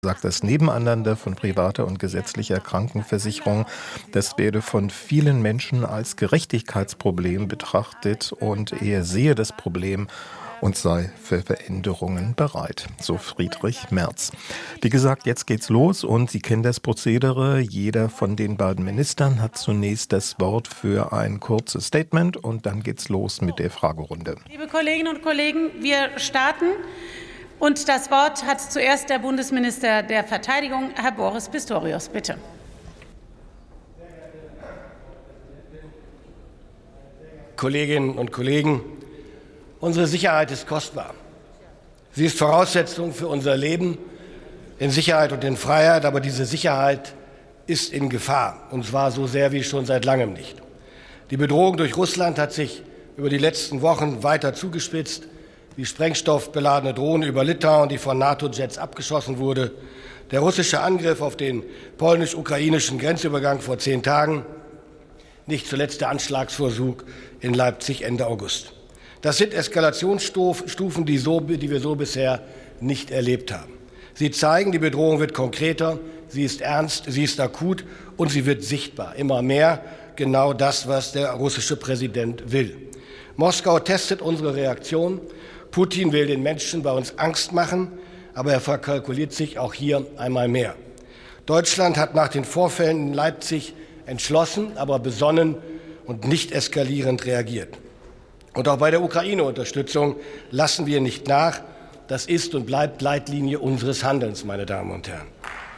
Sagt, das Nebeneinander von privater und gesetzlicher Krankenversicherung, das werde von vielen Menschen als Gerechtigkeitsproblem betrachtet und er sehe das Problem und sei für Veränderungen bereit. So Friedrich Merz. Wie gesagt, jetzt geht's los und Sie kennen das Prozedere. Jeder von den beiden Ministern hat zunächst das Wort für ein kurzes Statement und dann geht's los mit der Fragerunde. Liebe Kolleginnen und Kollegen, wir starten. Und das Wort hat zuerst der Bundesminister der Verteidigung, Herr Boris Pistorius. Bitte. Kolleginnen und Kollegen, unsere Sicherheit ist kostbar. Sie ist Voraussetzung für unser Leben in Sicherheit und in Freiheit, aber diese Sicherheit ist in Gefahr, und zwar so sehr wie schon seit langem nicht. Die Bedrohung durch Russland hat sich über die letzten Wochen weiter zugespitzt. Die sprengstoffbeladene Drohne über Litauen, die von NATO-Jets abgeschossen wurde, der russische Angriff auf den polnisch-ukrainischen Grenzübergang vor 10 Tagen, nicht zuletzt der Anschlagsversuch in Leipzig Ende August. Das sind Eskalationsstufen, die wir so bisher nicht erlebt haben. Sie zeigen, die Bedrohung wird konkreter, sie ist ernst, sie ist akut und sie wird sichtbar. Immer mehr genau das, was der russische Präsident will. Moskau testet unsere Reaktion. Putin will den Menschen bei uns Angst machen, aber er verkalkuliert sich auch hier einmal mehr. Deutschland hat nach den Vorfällen in Leipzig entschlossen, aber besonnen und nicht eskalierend reagiert. Und auch bei der Ukraine-Unterstützung lassen wir nicht nach. Das ist und bleibt Leitlinie unseres Handelns, meine Damen und Herren.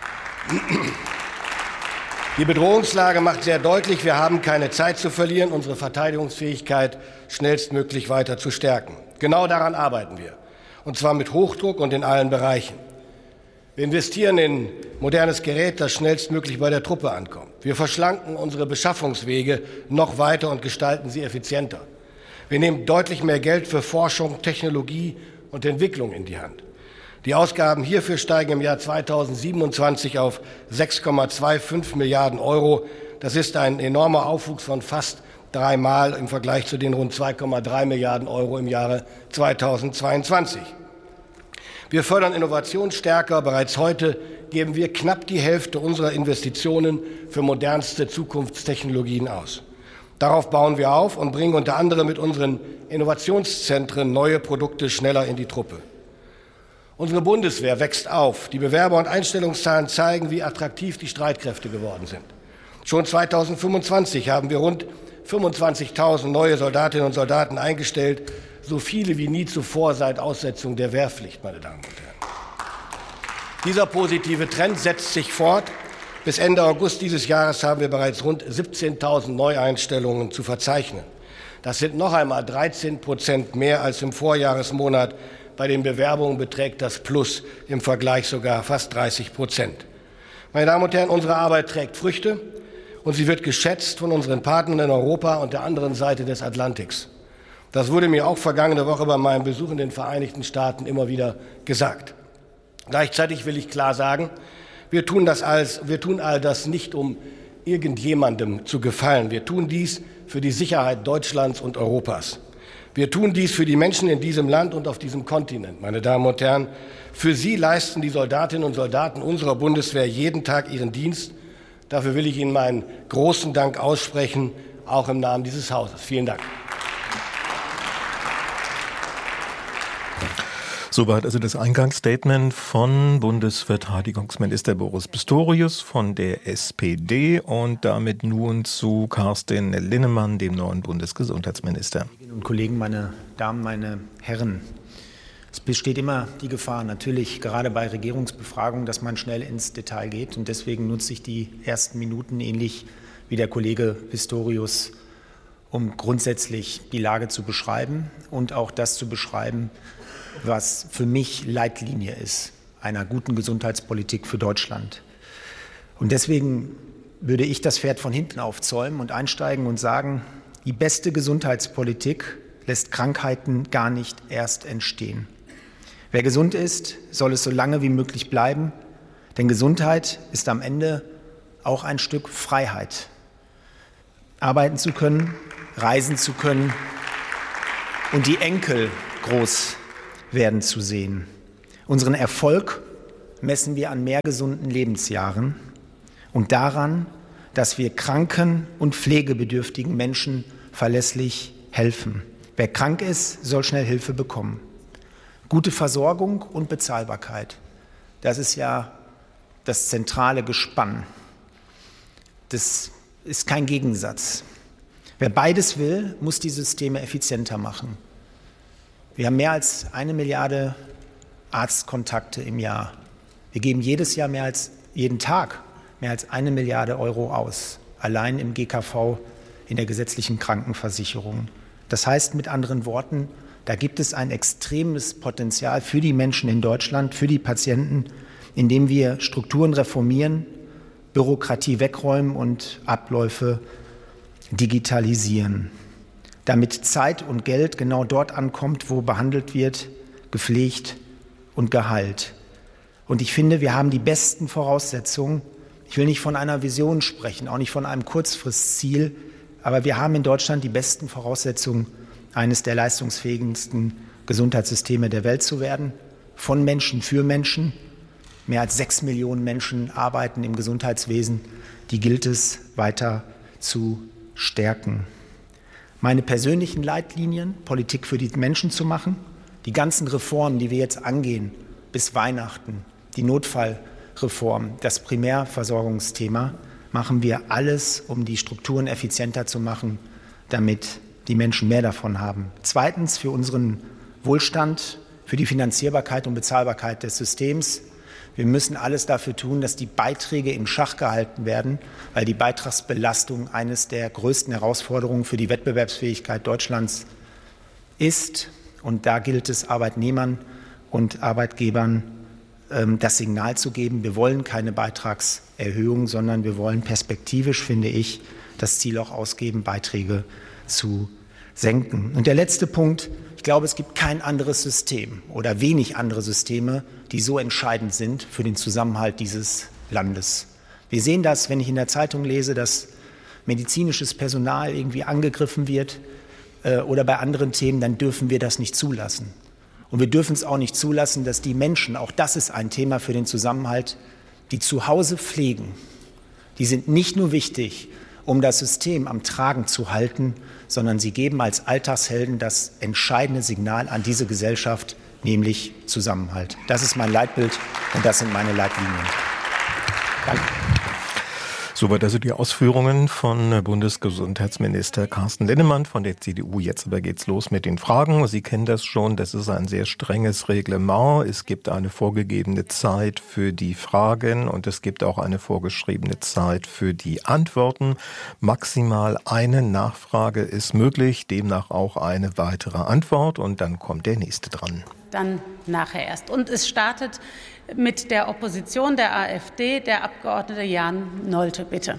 Die Bedrohungslage macht sehr deutlich, wir haben keine Zeit zu verlieren, unsere Verteidigungsfähigkeit schnellstmöglich weiter zu stärken. Genau daran arbeiten wir, und zwar mit Hochdruck und in allen Bereichen. Wir investieren in modernes Gerät, das schnellstmöglich bei der Truppe ankommt. Wir verschlanken unsere Beschaffungswege noch weiter und gestalten sie effizienter. Wir nehmen deutlich mehr Geld für Forschung, Technologie und Entwicklung in die Hand. Die Ausgaben hierfür steigen im Jahr 2027 auf 6,25 Milliarden Euro. Das ist ein enormer Aufwuchs von fast 3-mal im Vergleich zu den rund 2,3 Milliarden Euro im Jahre 2022. Wir fördern Innovation stärker. Bereits heute geben wir knapp die Hälfte unserer Investitionen für modernste Zukunftstechnologien aus. Darauf bauen wir auf und bringen unter anderem mit unseren Innovationszentren neue Produkte schneller in die Truppe. Unsere Bundeswehr wächst auf. Die Bewerber- und Einstellungszahlen zeigen, wie attraktiv die Streitkräfte geworden sind. Schon 2025 haben wir rund 25.000 neue Soldatinnen und Soldaten eingestellt, so viele wie nie zuvor seit Aussetzung der Wehrpflicht, meine Damen und Herren. Dieser positive Trend setzt sich fort. Bis Ende August dieses Jahres haben wir bereits rund 17.000 Neueinstellungen zu verzeichnen. Das sind noch einmal 13% mehr als im Vorjahresmonat. Bei den Bewerbungen beträgt das Plus im Vergleich sogar fast 30%. Meine Damen und Herren, unsere Arbeit trägt Früchte. Und sie wird geschätzt von unseren Partnern in Europa und der anderen Seite des Atlantiks. Das wurde mir auch vergangene Woche bei meinem Besuch in den Vereinigten Staaten immer wieder gesagt. Gleichzeitig will ich klar sagen, wir tun all das nicht, um irgendjemandem zu gefallen. Wir tun dies für die Sicherheit Deutschlands und Europas. Wir tun dies für die Menschen in diesem Land und auf diesem Kontinent, meine Damen und Herren. Für sie leisten die Soldatinnen und Soldaten unserer Bundeswehr jeden Tag ihren Dienst. Dafür will ich Ihnen meinen großen Dank aussprechen, auch im Namen dieses Hauses. Vielen Dank. Soweit also das Eingangsstatement von Bundesverteidigungsminister Boris Pistorius von der SPD und damit nun zu Carsten Linnemann, dem neuen Bundesgesundheitsminister. Kolleginnen und Kollegen, meine Damen, meine Herren. Es besteht immer die Gefahr, natürlich gerade bei Regierungsbefragungen, dass man schnell ins Detail geht. Und deswegen nutze ich die ersten Minuten, ähnlich wie der Kollege Pistorius, um grundsätzlich die Lage zu beschreiben und auch das zu beschreiben, was für mich Leitlinie ist einer guten Gesundheitspolitik für Deutschland. Und deswegen würde ich das Pferd von hinten aufzäumen und einsteigen und sagen, die beste Gesundheitspolitik lässt Krankheiten gar nicht erst entstehen. Wer gesund ist, soll es so lange wie möglich bleiben, denn Gesundheit ist am Ende auch ein Stück Freiheit. Arbeiten zu können, reisen zu können und die Enkel groß werden zu sehen. Unseren Erfolg messen wir an mehr gesunden Lebensjahren und daran, dass wir kranken und pflegebedürftigen Menschen verlässlich helfen. Wer krank ist, soll schnell Hilfe bekommen. Gute Versorgung und Bezahlbarkeit, das ist ja das zentrale Gespann. Das ist kein Gegensatz. Wer beides will, muss die Systeme effizienter machen. Wir haben mehr als 1 Milliarde Arztkontakte im Jahr. Wir geben jeden Tag mehr als 1 Milliarde Euro aus, allein im GKV, in der gesetzlichen Krankenversicherung. Das heißt mit anderen Worten, da gibt es ein extremes Potenzial für die Menschen in Deutschland, für die Patienten, indem wir Strukturen reformieren, Bürokratie wegräumen und Abläufe digitalisieren, damit Zeit und Geld genau dort ankommt, wo behandelt wird, gepflegt und geheilt. Und ich finde, wir haben die besten Voraussetzungen. Ich will nicht von einer Vision sprechen, auch nicht von einem Kurzfristziel, aber wir haben in Deutschland die besten Voraussetzungen, eines der leistungsfähigsten Gesundheitssysteme der Welt zu werden, von Menschen für Menschen. Mehr als 6 Millionen Menschen arbeiten im Gesundheitswesen. Die gilt es weiter zu stärken. Meine persönlichen Leitlinien, Politik für die Menschen zu machen, die ganzen Reformen, die wir jetzt angehen, bis Weihnachten, die Notfallreform, das Primärversorgungsthema, machen wir alles, um die Strukturen effizienter zu machen, damit die Menschen mehr davon haben. Zweitens, für unseren Wohlstand, für die Finanzierbarkeit und Bezahlbarkeit des Systems. Wir müssen alles dafür tun, dass die Beiträge in Schach gehalten werden, weil die Beitragsbelastung eines der größten Herausforderungen für die Wettbewerbsfähigkeit Deutschlands ist. Und da gilt es, Arbeitnehmern und Arbeitgebern das Signal zu geben, wir wollen keine Beitragserhöhung, sondern wir wollen perspektivisch, finde ich, das Ziel auch ausgeben, Beiträge zu senken. Und der letzte Punkt, ich glaube, es gibt kein anderes System oder wenig andere Systeme, die so entscheidend sind für den Zusammenhalt dieses Landes. Wir sehen das, wenn ich in der Zeitung lese, dass medizinisches Personal irgendwie angegriffen wird oder bei anderen Themen, dann dürfen wir das nicht zulassen. Und wir dürfen es auch nicht zulassen, dass die Menschen, auch das ist ein Thema für den Zusammenhalt, die zu Hause pflegen, die sind nicht nur wichtig, um das System am Tragen zu halten, sondern sie geben als Alltagshelden das entscheidende Signal an diese Gesellschaft, nämlich Zusammenhalt. Das ist mein Leitbild und das sind meine Leitlinien. Danke. Soweit also die Ausführungen von Bundesgesundheitsminister Carsten Linnemann von der CDU. Jetzt aber geht's los mit den Fragen. Sie kennen das schon, das ist ein sehr strenges Reglement. Es gibt eine vorgegebene Zeit für die Fragen und es gibt auch eine vorgeschriebene Zeit für die Antworten. Maximal eine Nachfrage ist möglich, demnach auch eine weitere Antwort und dann kommt der nächste dran. Dann nachher erst. Und es startet mit der Opposition der AfD, der Abgeordnete Jan Nolte, bitte.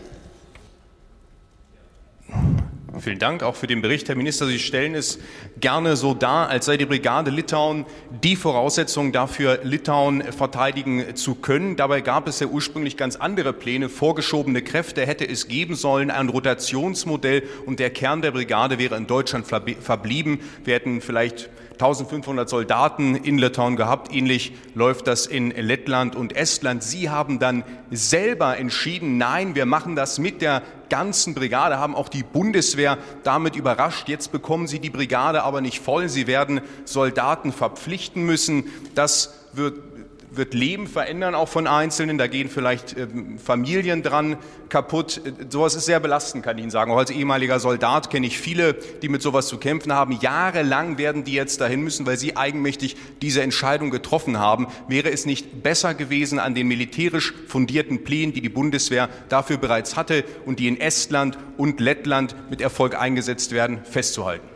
Vielen Dank auch für den Bericht, Herr Minister. Sie stellen es gerne so dar, als sei die Brigade Litauen die Voraussetzung dafür, Litauen verteidigen zu können. Dabei gab es ja ursprünglich ganz andere Pläne, vorgeschobene Kräfte hätte es geben sollen, ein Rotationsmodell und der Kern der Brigade wäre in Deutschland verblieben. Wir hätten vielleicht 1500 Soldaten in Litauen gehabt. Ähnlich läuft das in Lettland und Estland. Sie haben dann selber entschieden, nein, wir machen das mit der ganzen Brigade, haben auch die Bundeswehr damit überrascht. Jetzt bekommen sie die Brigade aber nicht voll. Sie werden Soldaten verpflichten müssen. Das wird Leben verändern, auch von Einzelnen. Da gehen vielleicht Familien dran kaputt. Sowas ist sehr belastend, kann ich Ihnen sagen. Auch als ehemaliger Soldat kenne ich viele, die mit sowas zu kämpfen haben. Jahrelang werden die jetzt dahin müssen, weil sie eigenmächtig diese Entscheidung getroffen haben. Wäre es nicht besser gewesen, an den militärisch fundierten Plänen, die die Bundeswehr dafür bereits hatte und die in Estland und Lettland mit Erfolg eingesetzt werden, festzuhalten?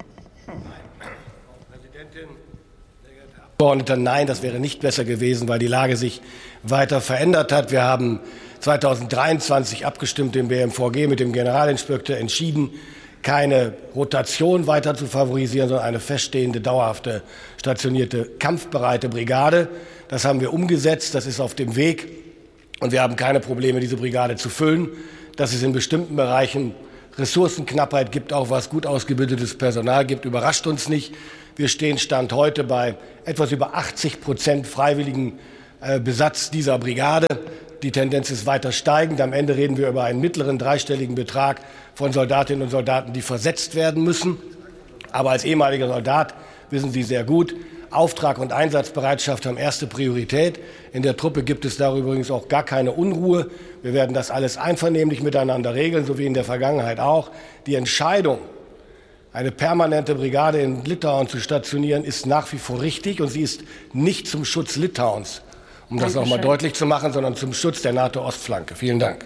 Nein, das wäre nicht besser gewesen, weil die Lage sich weiter verändert hat. Wir haben 2023 abgestimmt im BMVG mit dem Generalinspekteur entschieden, keine Rotation weiter zu favorisieren, sondern eine feststehende, dauerhafte, stationierte, kampfbereite Brigade. Das haben wir umgesetzt, das ist auf dem Weg und wir haben keine Probleme, diese Brigade zu füllen. Dass es in bestimmten Bereichen Ressourcenknappheit gibt, auch was gut ausgebildetes Personal gibt, überrascht uns nicht. Wir stehen Stand heute bei etwas über 80% freiwilligen Besatz dieser Brigade. Die Tendenz ist weiter steigend. Am Ende reden wir über einen mittleren dreistelligen Betrag von Soldatinnen und Soldaten, die versetzt werden müssen. Aber als ehemaliger Soldat wissen Sie sehr gut, Auftrag und Einsatzbereitschaft haben erste Priorität. In der Truppe gibt es darüber übrigens auch gar keine Unruhe. Wir werden das alles einvernehmlich miteinander regeln, so wie in der Vergangenheit auch. Die Entscheidung, eine permanente Brigade in Litauen zu stationieren, ist nach wie vor richtig, und sie ist nicht zum Schutz Litauens, um das noch mal deutlich zu machen, sondern zum Schutz der NATO-Ostflanke. Vielen Dank.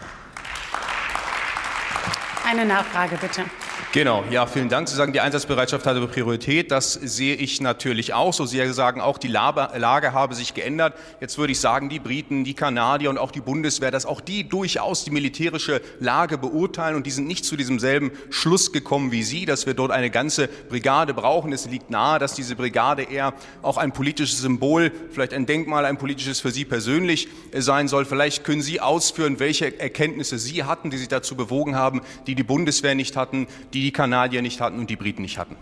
Eine Nachfrage, bitte. Genau, ja, vielen Dank. Sie sagen, die Einsatzbereitschaft hatte Priorität. Das sehe ich natürlich auch so. Sie sagen auch, die Lage habe sich geändert. Jetzt würde ich sagen, die Briten, die Kanadier und auch die Bundeswehr, dass auch die durchaus die militärische Lage beurteilen, und die sind nicht zu diesem selben Schluss gekommen wie Sie, dass wir dort eine ganze Brigade brauchen. Es liegt nahe, dass diese Brigade eher auch ein politisches Symbol, vielleicht ein Denkmal, ein politisches für Sie persönlich sein soll. Vielleicht können Sie ausführen, welche Erkenntnisse Sie hatten, die Sie dazu bewogen haben, die Bundeswehr nicht hatten, die Kanadier nicht hatten und die Briten nicht hatten.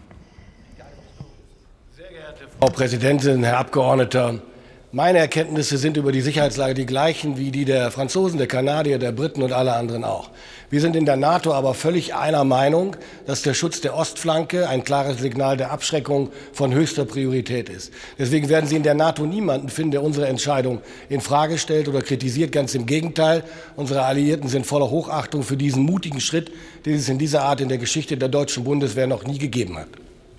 Sehr geehrte Frau Präsidentin, Herr Abgeordneter, meine Erkenntnisse sind über die Sicherheitslage die gleichen wie die der Franzosen, der Kanadier, der Briten und aller anderen auch. Wir sind in der NATO aber völlig einer Meinung, dass der Schutz der Ostflanke ein klares Signal der Abschreckung von höchster Priorität ist. Deswegen werden Sie in der NATO niemanden finden, der unsere Entscheidung in Frage stellt oder kritisiert. Ganz im Gegenteil. Unsere Alliierten sind voller Hochachtung für diesen mutigen Schritt, den es in dieser Art in der Geschichte der deutschen Bundeswehr noch nie gegeben hat.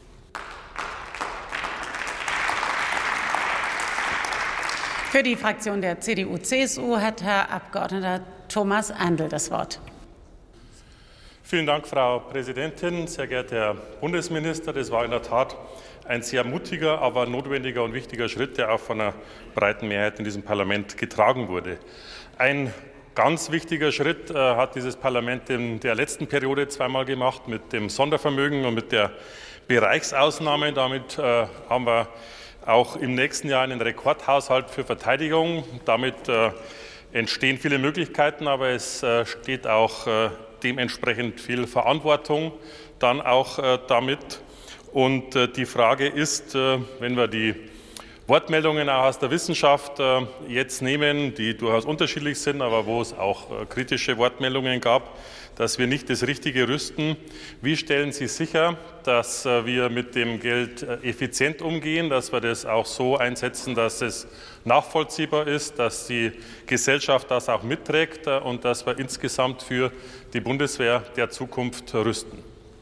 Für die Fraktion der CDU-CSU hat Herr Abgeordneter Thomas Andl das Wort. Vielen Dank, Frau Präsidentin. Sehr geehrter Herr Bundesminister, das war in der Tat ein sehr mutiger, aber notwendiger und wichtiger Schritt, der auch von einer breiten Mehrheit in diesem Parlament getragen wurde. Ein ganz wichtiger Schritt hat dieses Parlament in der letzten Periode zweimal gemacht, mit dem Sondervermögen und mit der Bereichsausnahme. Damit haben wir auch im nächsten Jahr einen Rekordhaushalt für Verteidigung. Damit entstehen viele Möglichkeiten, aber es steht auch dementsprechend viel Verantwortung dann auch damit. Und die Frage ist, wenn wir die Wortmeldungen auch aus der Wissenschaft jetzt nehmen, die durchaus unterschiedlich sind, aber wo es auch kritische Wortmeldungen gab, dass wir nicht das Richtige rüsten. Wie stellen Sie sicher, dass wir mit dem Geld effizient umgehen, dass wir das auch so einsetzen, dass es nachvollziehbar ist, dass die Gesellschaft das auch mitträgt und dass wir insgesamt für die Bundeswehr der Zukunft rüsten?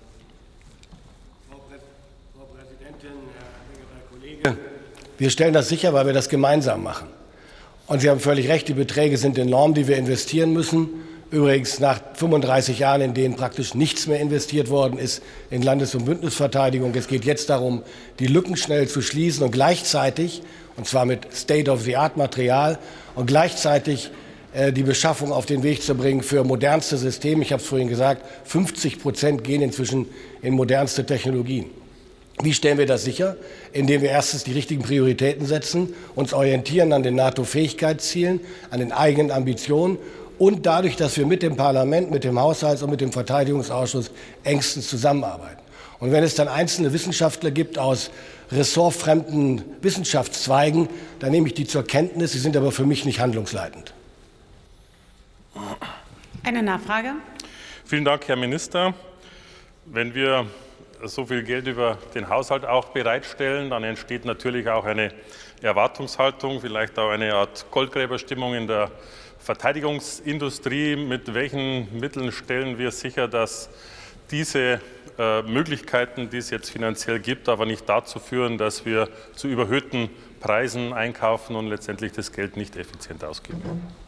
Frau Präsidentin, Herr Kollege, wir stellen das sicher, weil wir das gemeinsam machen. Und Sie haben völlig recht, die Beträge sind enorm, die wir investieren müssen. Übrigens nach 35 Jahren, in denen praktisch nichts mehr investiert worden ist in Landes- und Bündnisverteidigung. Es geht jetzt darum, die Lücken schnell zu schließen und gleichzeitig, und zwar mit State-of-the-Art-Material, und gleichzeitig die Beschaffung auf den Weg zu bringen für modernste Systeme. Ich habe es vorhin gesagt, 50% gehen inzwischen in modernste Technologien. Wie stellen wir das sicher? Indem wir erstens die richtigen Prioritäten setzen, uns orientieren an den NATO-Fähigkeitszielen, an den eigenen Ambitionen und dadurch, dass wir mit dem Parlament, mit dem Haushalts- und mit dem Verteidigungsausschuss engstens zusammenarbeiten. Und wenn es dann einzelne Wissenschaftler gibt aus ressortfremden Wissenschaftszweigen, dann nehme ich die zur Kenntnis, sie sind aber für mich nicht handlungsleitend. Eine Nachfrage. Vielen Dank, Herr Minister. Wenn wir so viel Geld über den Haushalt auch bereitstellen, dann entsteht natürlich auch eine Erwartungshaltung, vielleicht auch eine Art Goldgräberstimmung in der Verteidigungsindustrie. Mit welchen Mitteln stellen wir sicher, dass diese Möglichkeiten, die es jetzt finanziell gibt, aber nicht dazu führen, dass wir zu überhöhten Preisen einkaufen und letztendlich das Geld nicht effizient ausgeben?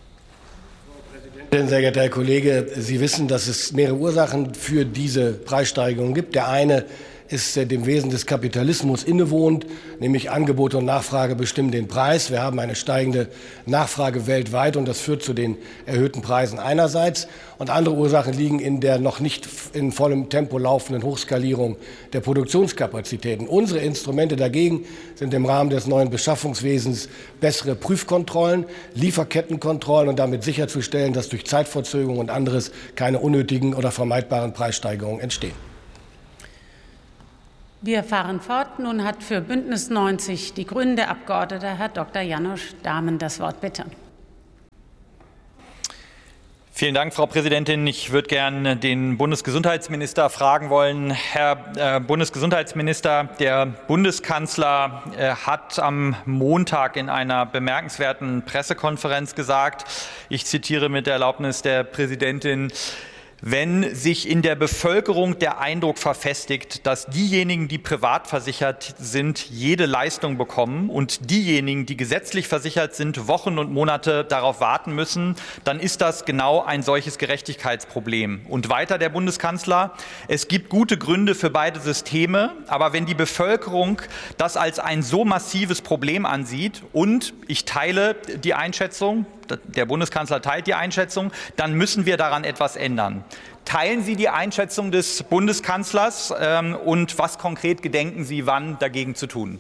Sehr geehrter Herr Kollege, Sie wissen, dass es mehrere Ursachen für diese Preissteigerung gibt. Der eine ist dem Wesen des Kapitalismus innewohnend, nämlich Angebot und Nachfrage bestimmen den Preis. Wir haben eine steigende Nachfrage weltweit und das führt zu den erhöhten Preisen einerseits. Und andere Ursachen liegen in der noch nicht in vollem Tempo laufenden Hochskalierung der Produktionskapazitäten. Unsere Instrumente dagegen sind im Rahmen des neuen Beschaffungswesens bessere Prüfkontrollen, Lieferkettenkontrollen und damit sicherzustellen, dass durch Zeitverzögerung und anderes keine unnötigen oder vermeidbaren Preissteigerungen entstehen. Wir fahren fort. Nun hat für Bündnis 90 Die Grünen der Abgeordnete Herr Dr. János Dahmen das Wort. Bitte. Vielen Dank, Frau Präsidentin. Ich würde gerne den Bundesgesundheitsminister fragen wollen. Herr Bundesgesundheitsminister, der Bundeskanzler hat am Montag in einer bemerkenswerten Pressekonferenz gesagt, ich zitiere mit der Erlaubnis der Präsidentin: Wenn sich in der Bevölkerung der Eindruck verfestigt, dass diejenigen, die privat versichert sind, jede Leistung bekommen und diejenigen, die gesetzlich versichert sind, Wochen und Monate darauf warten müssen, dann ist das genau ein solches Gerechtigkeitsproblem. Und weiter der Bundeskanzler: Es gibt gute Gründe für beide Systeme, aber wenn die Bevölkerung das als ein so massives Problem ansieht, und ich teile die Einschätzung, der Bundeskanzler teilt die Einschätzung, dann müssen wir daran etwas ändern. Teilen Sie die Einschätzung des Bundeskanzlers und was konkret gedenken Sie, wann dagegen zu tun?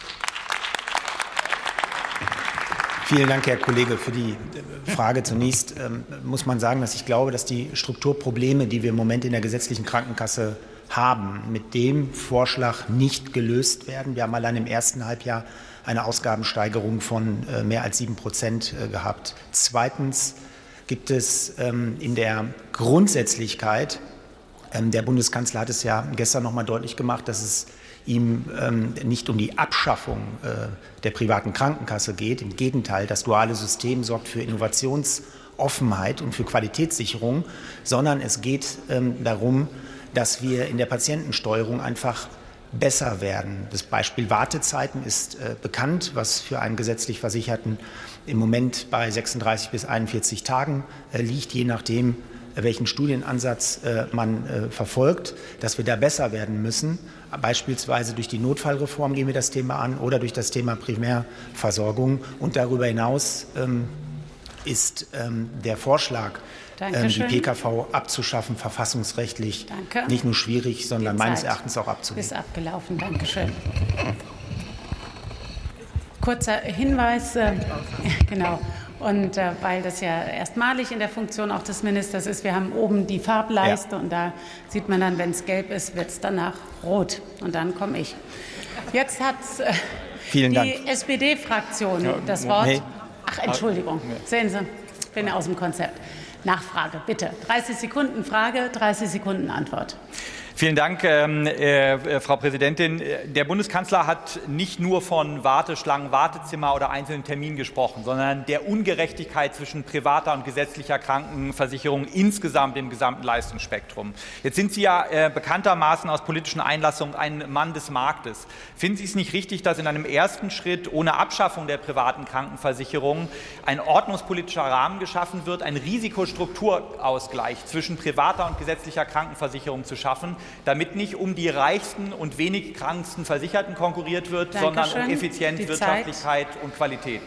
Vielen Dank, Herr Kollege, für die Frage. Zunächst muss man sagen, dass ich glaube, dass die Strukturprobleme, die wir im Moment in der gesetzlichen Krankenkasse haben, mit dem Vorschlag nicht gelöst werden. Wir haben allein im ersten Halbjahr eine Ausgabensteigerung von mehr als 7% gehabt. Zweitens gibt es in der Grundsätzlichkeit, der Bundeskanzler hat es ja gestern noch mal deutlich gemacht, dass es ihm nicht um die Abschaffung der privaten Krankenkasse geht. Im Gegenteil, das duale System sorgt für Innovationsoffenheit und für Qualitätssicherung, sondern es geht darum, dass wir in der Patientensteuerung einfach besser werden. Das Beispiel Wartezeiten ist bekannt, was für einen gesetzlich Versicherten im Moment bei 36 bis 41 Tagen liegt, je nachdem, welchen Studienansatz man verfolgt, dass wir da besser werden müssen. Beispielsweise durch die Notfallreform gehen wir das Thema an oder durch das Thema Primärversorgung. Und darüber hinaus ist der Vorschlag, die PKV abzuschaffen, verfassungsrechtlich nicht nur schwierig, sondern meines Erachtens auch abzulehnen. Ist abgelaufen. Dankeschön. Kurzer Hinweis, genau. Und weil das ja erstmalig in der Funktion auch des Ministers ist, wir haben oben die Farbleiste und da sieht man dann, wenn es gelb ist, wird es danach rot. Und dann komme ich. Jetzt hat die SPD-Fraktion das Wort. Nee. Ach, Entschuldigung. Sehen Sie, ich bin aus dem Konzept. Nachfrage, bitte. 30 Sekunden Frage, 30 Sekunden Antwort. Vielen Dank, Frau Präsidentin. Der Bundeskanzler hat nicht nur von Warteschlangen, Wartezimmer oder einzelnen Terminen gesprochen, sondern der Ungerechtigkeit zwischen privater und gesetzlicher Krankenversicherung insgesamt im gesamten Leistungsspektrum. Jetzt sind Sie ja bekanntermaßen aus politischen Einlassungen ein Mann des Marktes. Finden Sie es nicht richtig, dass in einem ersten Schritt ohne Abschaffung der privaten Krankenversicherung ein ordnungspolitischer Rahmen geschaffen wird, ein Risikostrukturausgleich zwischen privater und gesetzlicher Krankenversicherung zu schaffen, damit nicht um die reichsten und wenig kranksten Versicherten konkurriert wird, sondern um Effizienz, Wirtschaftlichkeit und Qualität?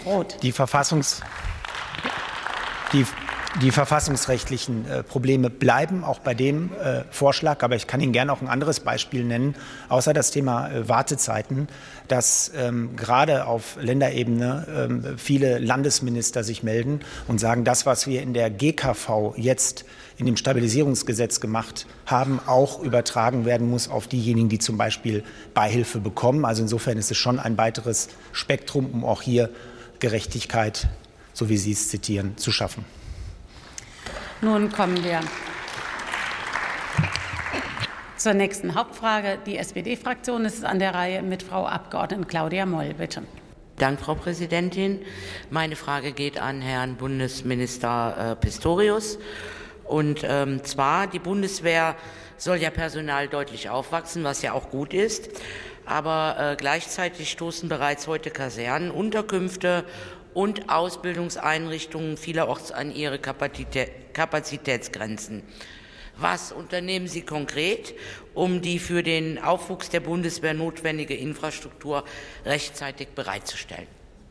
Die verfassungsrechtlichen Probleme bleiben auch bei dem Vorschlag, aber ich kann Ihnen gerne auch ein anderes Beispiel nennen, außer das Thema Wartezeiten, dass gerade auf Länderebene viele Landesminister sich melden und sagen, das, was wir in der GKV jetzt in dem Stabilisierungsgesetz gemacht haben, auch übertragen werden muss auf diejenigen, die zum Beispiel Beihilfe bekommen. Also insofern ist es schon ein weiteres Spektrum, um auch hier Gerechtigkeit, so wie Sie es zitieren, zu schaffen. Nun kommen wir zur nächsten Hauptfrage. Die SPD-Fraktion ist an der Reihe mit Frau Abgeordneten Claudia Moll. Bitte. Dank, Frau Präsidentin. Meine Frage geht an Herrn Bundesminister Pistorius. Und zwar, die Bundeswehr soll ja personal deutlich aufwachsen, was ja auch gut ist. Aber gleichzeitig stoßen bereits heute Kasernen, Unterkünfte und Ausbildungseinrichtungen vielerorts an ihre Kapazitätsgrenzen. Was unternehmen Sie konkret, um die für den Aufwuchs der Bundeswehr notwendige Infrastruktur rechtzeitig bereitzustellen?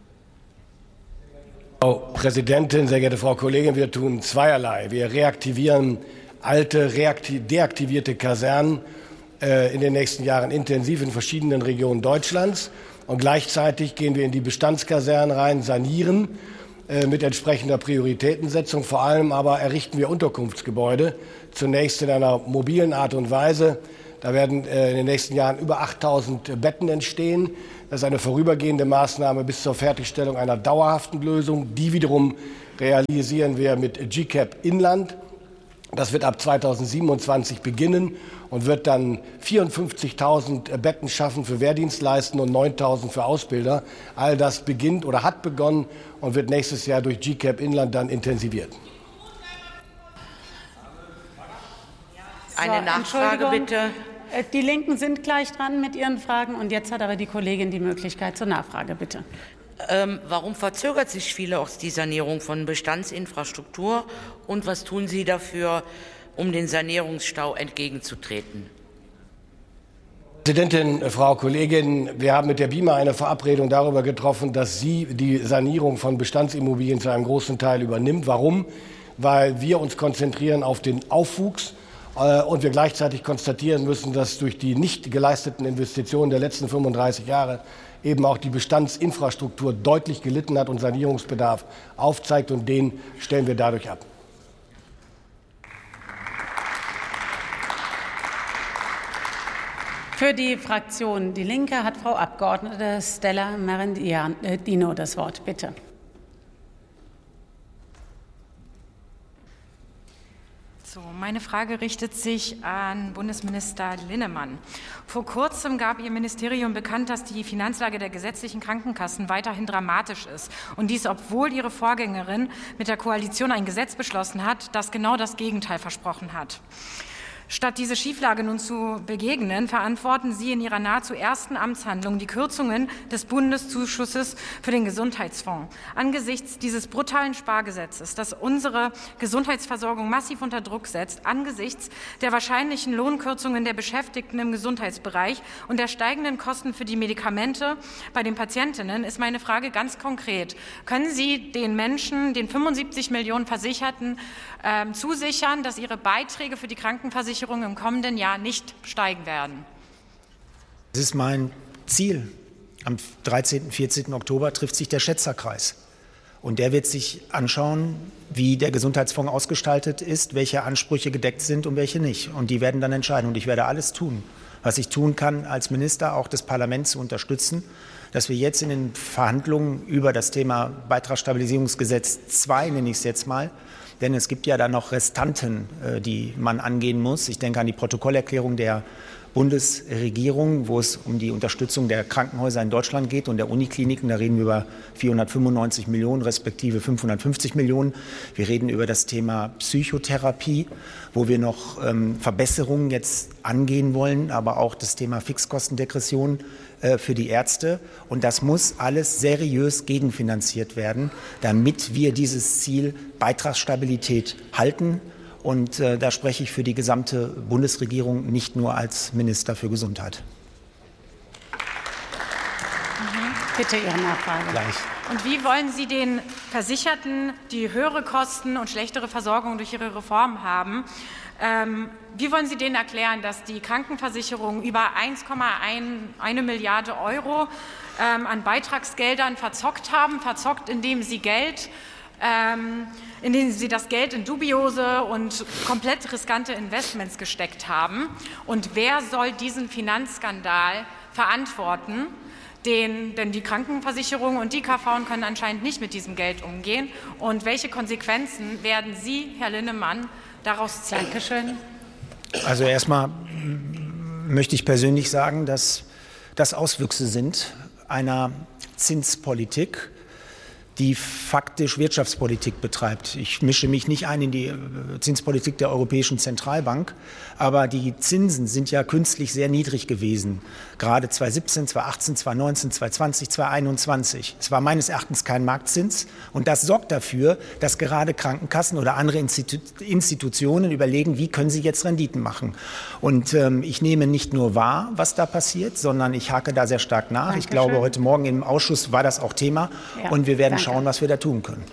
Frau Präsidentin, sehr geehrte Frau Kollegin, wir tun zweierlei. Wir reaktivieren alte, deaktivierte Kasernen in den nächsten Jahren intensiv in verschiedenen Regionen Deutschlands. Und gleichzeitig gehen wir in die Bestandskasernen rein, sanieren mit entsprechender Prioritätensetzung. Vor allem aber errichten wir Unterkunftsgebäude, zunächst in einer mobilen Art und Weise, Da werden in den nächsten Jahren über 8.000 Betten entstehen. Das ist eine vorübergehende Maßnahme bis zur Fertigstellung einer dauerhaften Lösung. Die wiederum realisieren wir mit GCAP Inland. Das wird ab 2027 beginnen und wird dann 54.000 Betten schaffen für Wehrdienstleistende und 9.000 für Ausbilder. All das beginnt oder hat begonnen und wird nächstes Jahr durch GCAP Inland dann intensiviert. Eine Nachfrage bitte. Die Linken sind gleich dran mit ihren Fragen und jetzt hat aber die Kollegin die Möglichkeit zur Nachfrage, bitte. Warum verzögert sich vielerorts die Sanierung von Bestandsinfrastruktur und was tun Sie dafür, um den Sanierungsstau entgegenzutreten? Präsidentin, Frau Kollegin, wir haben mit der BIMA eine Verabredung darüber getroffen, dass sie die Sanierung von Bestandsimmobilien zu einem großen Teil übernimmt. Warum? Weil wir uns konzentrieren auf den Aufwuchs und wir gleichzeitig konstatieren müssen, dass durch die nicht geleisteten Investitionen der letzten 35 Jahre eben auch die Bestandsinfrastruktur deutlich gelitten hat und Sanierungsbedarf aufzeigt, und den stellen wir dadurch ab. Für die Fraktion Die Linke hat Frau Abgeordnete Stella Merendino das Wort. Bitte. So, meine Frage richtet sich an Bundesminister Linnemann. Vor kurzem gab Ihr Ministerium bekannt, dass die Finanzlage der gesetzlichen Krankenkassen weiterhin dramatisch ist. Und dies, obwohl Ihre Vorgängerin mit der Koalition ein Gesetz beschlossen hat, das genau das Gegenteil versprochen hat. Statt diese Schieflage nun zu begegnen, verantworten Sie in Ihrer nahezu ersten Amtshandlung die Kürzungen des Bundeszuschusses für den Gesundheitsfonds. Angesichts dieses brutalen Spargesetzes, das unsere Gesundheitsversorgung massiv unter Druck setzt, angesichts der wahrscheinlichen Lohnkürzungen der Beschäftigten im Gesundheitsbereich und der steigenden Kosten für die Medikamente bei den Patientinnen, ist meine Frage ganz konkret. Können Sie den Menschen, den 75 Millionen Versicherten, zusichern, dass ihre Beiträge für die Krankenversicherung im kommenden Jahr nicht steigen werden? Das ist mein Ziel. Am 13. 14. Oktober trifft sich der Schätzerkreis. Und der wird sich anschauen, wie der Gesundheitsfonds ausgestaltet ist, welche Ansprüche gedeckt sind und welche nicht. Und die werden dann entscheiden. Und ich werde alles tun, was ich tun kann, als Minister auch das Parlament zu unterstützen, dass wir jetzt in den Verhandlungen über das Thema Beitragsstabilisierungsgesetz 2, nenne ich es jetzt mal, denn es gibt ja da noch Restanten, die man angehen muss. Ich denke an die Protokollerklärung der Bundesregierung, wo es um die Unterstützung der Krankenhäuser in Deutschland geht und der Unikliniken. Da reden wir über 495 Millionen respektive 550 Millionen. Wir reden über das Thema Psychotherapie, wo wir noch Verbesserungen jetzt angehen wollen, aber auch das Thema Fixkostendegression für die Ärzte. Und das muss alles seriös gegenfinanziert werden, damit wir dieses Ziel Beitragsstabilität halten. Und da spreche ich für die gesamte Bundesregierung, nicht nur als Minister für Gesundheit. Bitte Ihre Nachfrage. Gleich. Und wie wollen Sie den Versicherten, die höhere Kosten und schlechtere Versorgung durch Ihre Reform haben, wie wollen Sie denen erklären, dass die Krankenversicherung über 1,1 Milliarde Euro an Beitragsgeldern verzockt haben, indem sie das Geld in dubiose und komplett riskante Investments gesteckt haben? Und wer soll diesen Finanzskandal verantworten? Denn die Krankenversicherung und die KV können anscheinend nicht mit diesem Geld umgehen. Und welche Konsequenzen werden Sie, Herr Linnemann, daraus ziehen? Dankeschön. Also erstmal möchte ich persönlich sagen, dass das Auswüchse sind einer Zinspolitik, die faktisch Wirtschaftspolitik betreibt. Ich mische mich nicht ein in die Zinspolitik der Europäischen Zentralbank, aber die Zinsen sind ja künstlich sehr niedrig gewesen. Gerade 2017, 2018, 2019, 2020, 2021. Es war meines Erachtens kein Marktzins und das sorgt dafür, dass gerade Krankenkassen oder andere Institutionen überlegen, wie können sie jetzt Renditen machen. Und ich nehme nicht nur wahr, was da passiert, sondern ich hake da sehr stark nach. Dankeschön. Ich glaube, heute Morgen im Ausschuss war das auch Thema und wir werden schauen, was wir da tun können.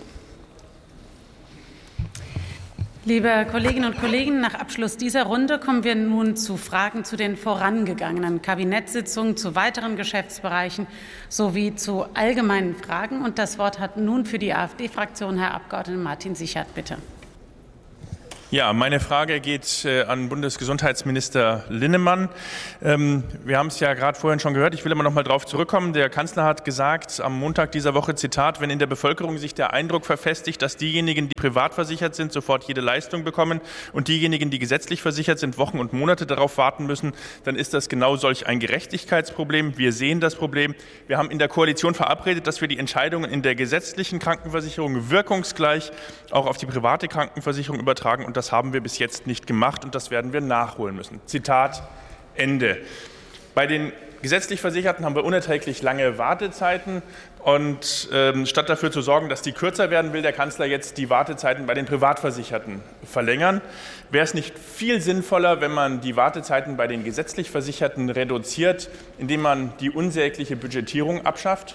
Liebe Kolleginnen und Kollegen, nach Abschluss dieser Runde kommen wir nun zu Fragen zu den vorangegangenen Kabinettssitzungen, zu weiteren Geschäftsbereichen sowie zu allgemeinen Fragen. Und das Wort hat nun für die AfD-Fraktion Herr Abgeordneter Martin Sichert, bitte. Ja, meine Frage geht an Bundesgesundheitsminister Linnemann. Wir haben es ja gerade vorhin schon gehört, ich will aber noch mal darauf zurückkommen. Der Kanzler hat gesagt am Montag dieser Woche, Zitat, wenn in der Bevölkerung sich der Eindruck verfestigt, dass diejenigen, die privat versichert sind, sofort jede Leistung bekommen und diejenigen, die gesetzlich versichert sind, Wochen und Monate darauf warten müssen, dann ist das genau solch ein Gerechtigkeitsproblem. Wir sehen das Problem. Wir haben in der Koalition verabredet, dass wir die Entscheidungen in der gesetzlichen Krankenversicherung wirkungsgleich auch auf die private Krankenversicherung übertragen. Und das haben wir bis jetzt nicht gemacht und das werden wir nachholen müssen. Zitat Ende. Bei den gesetzlich Versicherten haben wir unerträglich lange Wartezeiten und statt dafür zu sorgen, dass die kürzer werden, will der Kanzler jetzt die Wartezeiten bei den Privatversicherten verlängern. Wäre es nicht viel sinnvoller, wenn man die Wartezeiten bei den gesetzlich Versicherten reduziert, indem man die unsägliche Budgetierung abschafft?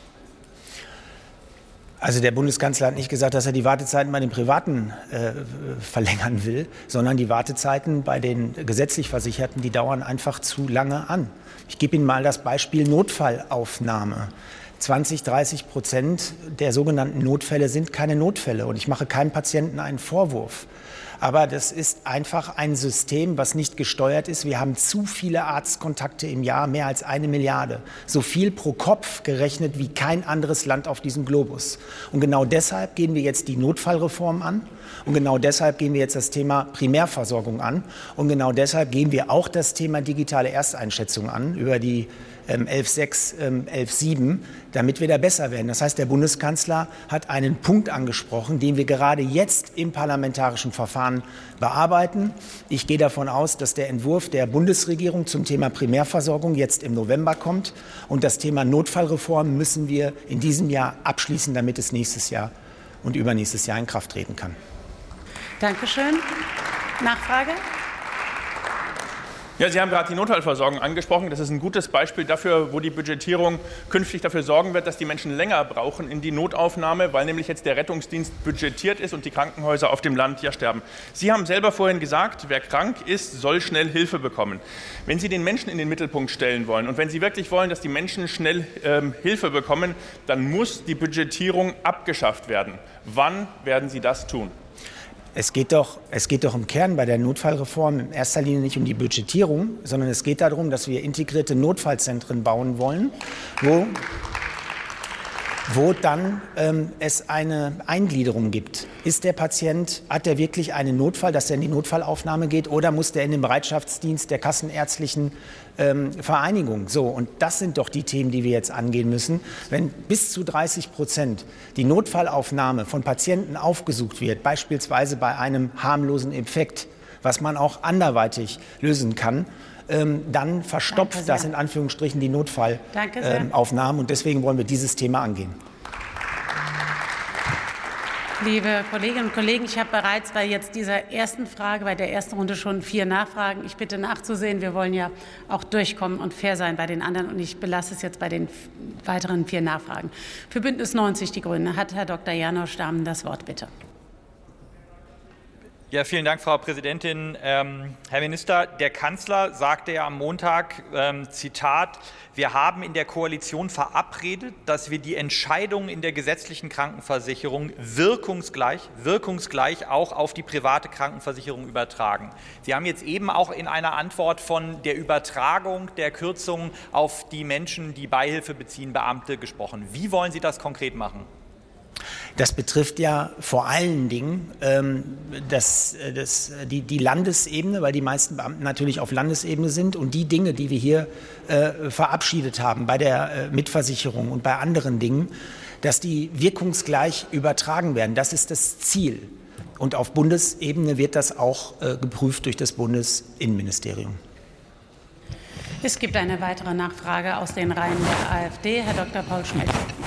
Also der Bundeskanzler hat nicht gesagt, dass er die Wartezeiten bei den Privaten verlängern will, sondern die Wartezeiten bei den gesetzlich Versicherten, die dauern einfach zu lange an. Ich gebe Ihnen mal das Beispiel Notfallaufnahme. 20-30% der sogenannten Notfälle sind keine Notfälle und ich mache keinem Patienten einen Vorwurf. Aber das ist einfach ein System, was nicht gesteuert ist. Wir haben zu viele Arztkontakte im Jahr, mehr als 1 Milliarde. So viel pro Kopf gerechnet wie kein anderes Land auf diesem Globus. Und genau deshalb gehen wir jetzt die Notfallreform an. Und genau deshalb gehen wir jetzt das Thema Primärversorgung an. Und genau deshalb gehen wir auch das Thema digitale Ersteinschätzung an über die 11.6, 11.7, damit wir da besser werden. Das heißt, der Bundeskanzler hat einen Punkt angesprochen, den wir gerade jetzt im parlamentarischen Verfahren bearbeiten. Ich gehe davon aus, dass der Entwurf der Bundesregierung zum Thema Primärversorgung jetzt im November kommt. Und das Thema Notfallreform müssen wir in diesem Jahr abschließen, damit es nächstes Jahr und übernächstes Jahr in Kraft treten kann. Dankeschön. Nachfrage? Ja, Sie haben gerade die Notfallversorgung angesprochen. Das ist ein gutes Beispiel dafür, wo die Budgetierung künftig dafür sorgen wird, dass die Menschen länger brauchen in die Notaufnahme, weil nämlich jetzt der Rettungsdienst budgetiert ist und die Krankenhäuser auf dem Land ja sterben. Sie haben selber vorhin gesagt, wer krank ist, soll schnell Hilfe bekommen. Wenn Sie den Menschen in den Mittelpunkt stellen wollen und wenn Sie wirklich wollen, dass die Menschen schnell Hilfe bekommen, dann muss die Budgetierung abgeschafft werden. Wann werden Sie das tun? Es geht doch im Kern bei der Notfallreform in erster Linie nicht um die Budgetierung, sondern es geht darum, dass wir integrierte Notfallzentren bauen wollen, wo dann es eine Eingliederung gibt. Ist der Patient, hat er wirklich einen Notfall, dass er in die Notfallaufnahme geht, oder muss der in den Bereitschaftsdienst der kassenärztlichen Vereinigung? So, und das sind doch die Themen, die wir jetzt angehen müssen. Wenn bis zu 30% die Notfallaufnahme von Patienten aufgesucht wird, beispielsweise bei einem harmlosen Infekt, was man auch anderweitig lösen kann, dann verstopft das in Anführungsstrichen die Notfallaufnahmen. Und deswegen wollen wir dieses Thema angehen. Liebe Kolleginnen und Kollegen, ich habe bereits bei jetzt dieser ersten Frage, bei der ersten Runde schon 4 Nachfragen. Ich bitte nachzusehen. Wir wollen ja auch durchkommen und fair sein bei den anderen. Und ich belasse es jetzt bei den weiteren 4 Nachfragen. Für Bündnis 90 Die Grünen hat Herr Dr. Janosch Dahmen das Wort, bitte. Ja, vielen Dank, Frau Präsidentin. Herr Minister, der Kanzler sagte ja am Montag, Zitat, wir haben in der Koalition verabredet, dass wir die Entscheidungen in der gesetzlichen Krankenversicherung wirkungsgleich auch auf die private Krankenversicherung übertragen. Sie haben jetzt eben auch in einer Antwort von der Übertragung der Kürzungen auf die Menschen, die Beihilfe beziehen, Beamte, gesprochen. Wie wollen Sie das konkret machen? Das betrifft ja vor allen Dingen die Landesebene, weil die meisten Beamten natürlich auf Landesebene sind. Und die Dinge, die wir hier verabschiedet haben bei der Mitversicherung und bei anderen Dingen, dass die wirkungsgleich übertragen werden. Das ist das Ziel. Und auf Bundesebene wird das auch geprüft durch das Bundesinnenministerium. Es gibt eine weitere Nachfrage aus den Reihen der AfD. Herr Dr. Paul Schmidt.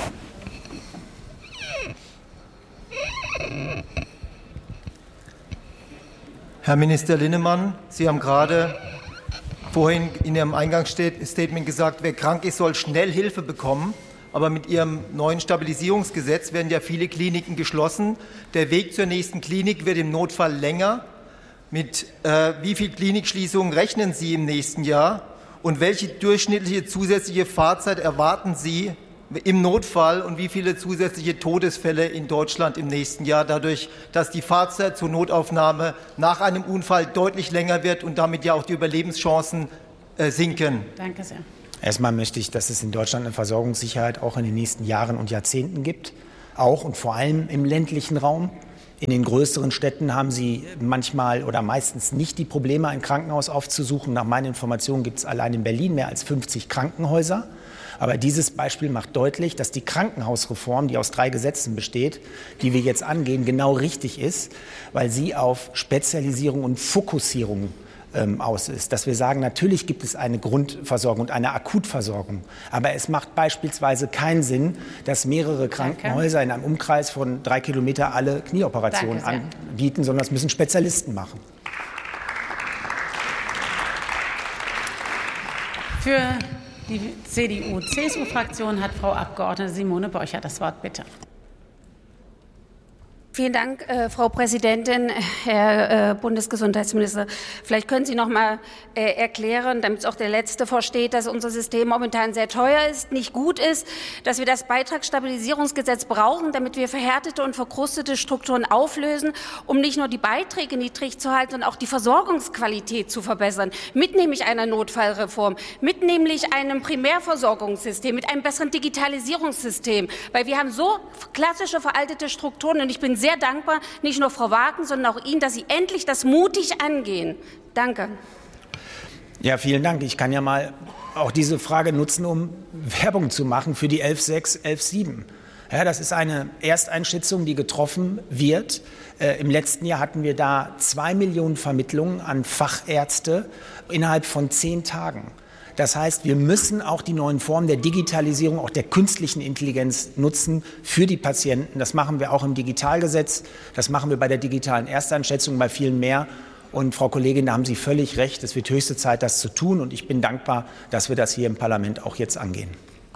Herr Minister Linnemann, Sie haben gerade vorhin in Ihrem Eingangsstatement gesagt, wer krank ist, soll schnell Hilfe bekommen. Aber mit Ihrem neuen Stabilisierungsgesetz werden ja viele Kliniken geschlossen. Der Weg zur nächsten Klinik wird im Notfall länger. Mit wie viel Klinikschließungen rechnen Sie im nächsten Jahr? Und welche durchschnittliche zusätzliche Fahrzeit erwarten Sie im Notfall und wie viele zusätzliche Todesfälle in Deutschland im nächsten Jahr dadurch, dass die Fahrzeit zur Notaufnahme nach einem Unfall deutlich länger wird und damit ja auch die Überlebenschancen sinken. Danke sehr. Erstmal möchte ich, dass es in Deutschland eine Versorgungssicherheit auch in den nächsten Jahren und Jahrzehnten gibt, auch und vor allem im ländlichen Raum. In den größeren Städten haben Sie manchmal oder meistens nicht die Probleme, ein Krankenhaus aufzusuchen. Nach meinen Informationen gibt es allein in Berlin mehr als 50 Krankenhäuser. Aber dieses Beispiel macht deutlich, dass die Krankenhausreform, die aus 3 Gesetzen besteht, die wir jetzt angehen, genau richtig ist, weil sie auf Spezialisierung und Fokussierung aus ist. Dass wir sagen, natürlich gibt es eine Grundversorgung und eine Akutversorgung. Aber es macht beispielsweise keinen Sinn, dass mehrere Krankenhäuser in einem Umkreis von 3 Kilometer alle Knieoperationen anbieten, sondern das müssen Spezialisten machen. Für die CDU-CSU-Fraktion hat Frau Abgeordnete Simone Borchert das Wort, bitte. Vielen Dank, Frau Präsidentin, Herr Bundesgesundheitsminister. Vielleicht können Sie noch mal erklären, damit es auch der Letzte versteht, dass unser System momentan sehr teuer ist, nicht gut ist, dass wir das Beitragsstabilisierungsgesetz brauchen, damit wir verhärtete und verkrustete Strukturen auflösen, um nicht nur die Beiträge niedrig zu halten, sondern auch die Versorgungsqualität zu verbessern, mit nämlich einer Notfallreform, mit nämlich einem Primärversorgungssystem, mit einem besseren Digitalisierungssystem, weil wir haben so klassische veraltete Strukturen und ich bin sehr dankbar, nicht nur Frau Wagen, sondern auch Ihnen, dass Sie endlich das mutig angehen. Danke. Ja, vielen Dank. Ich kann ja mal auch diese Frage nutzen, um Werbung zu machen für die 11.6, 11.7. Ja, das ist eine Ersteinschätzung, die getroffen wird. Im letzten Jahr hatten wir da 2 Millionen Vermittlungen an Fachärzte innerhalb von 10 Tagen. Das heißt, wir müssen auch die neuen Formen der Digitalisierung, auch der künstlichen Intelligenz nutzen für die Patienten. Das machen wir auch im Digitalgesetz. Das machen wir bei der digitalen Ersteinschätzung, bei vielen mehr. Und Frau Kollegin, da haben Sie völlig recht. Es wird höchste Zeit, das zu tun. Und ich bin dankbar, dass wir das hier im Parlament auch jetzt angehen.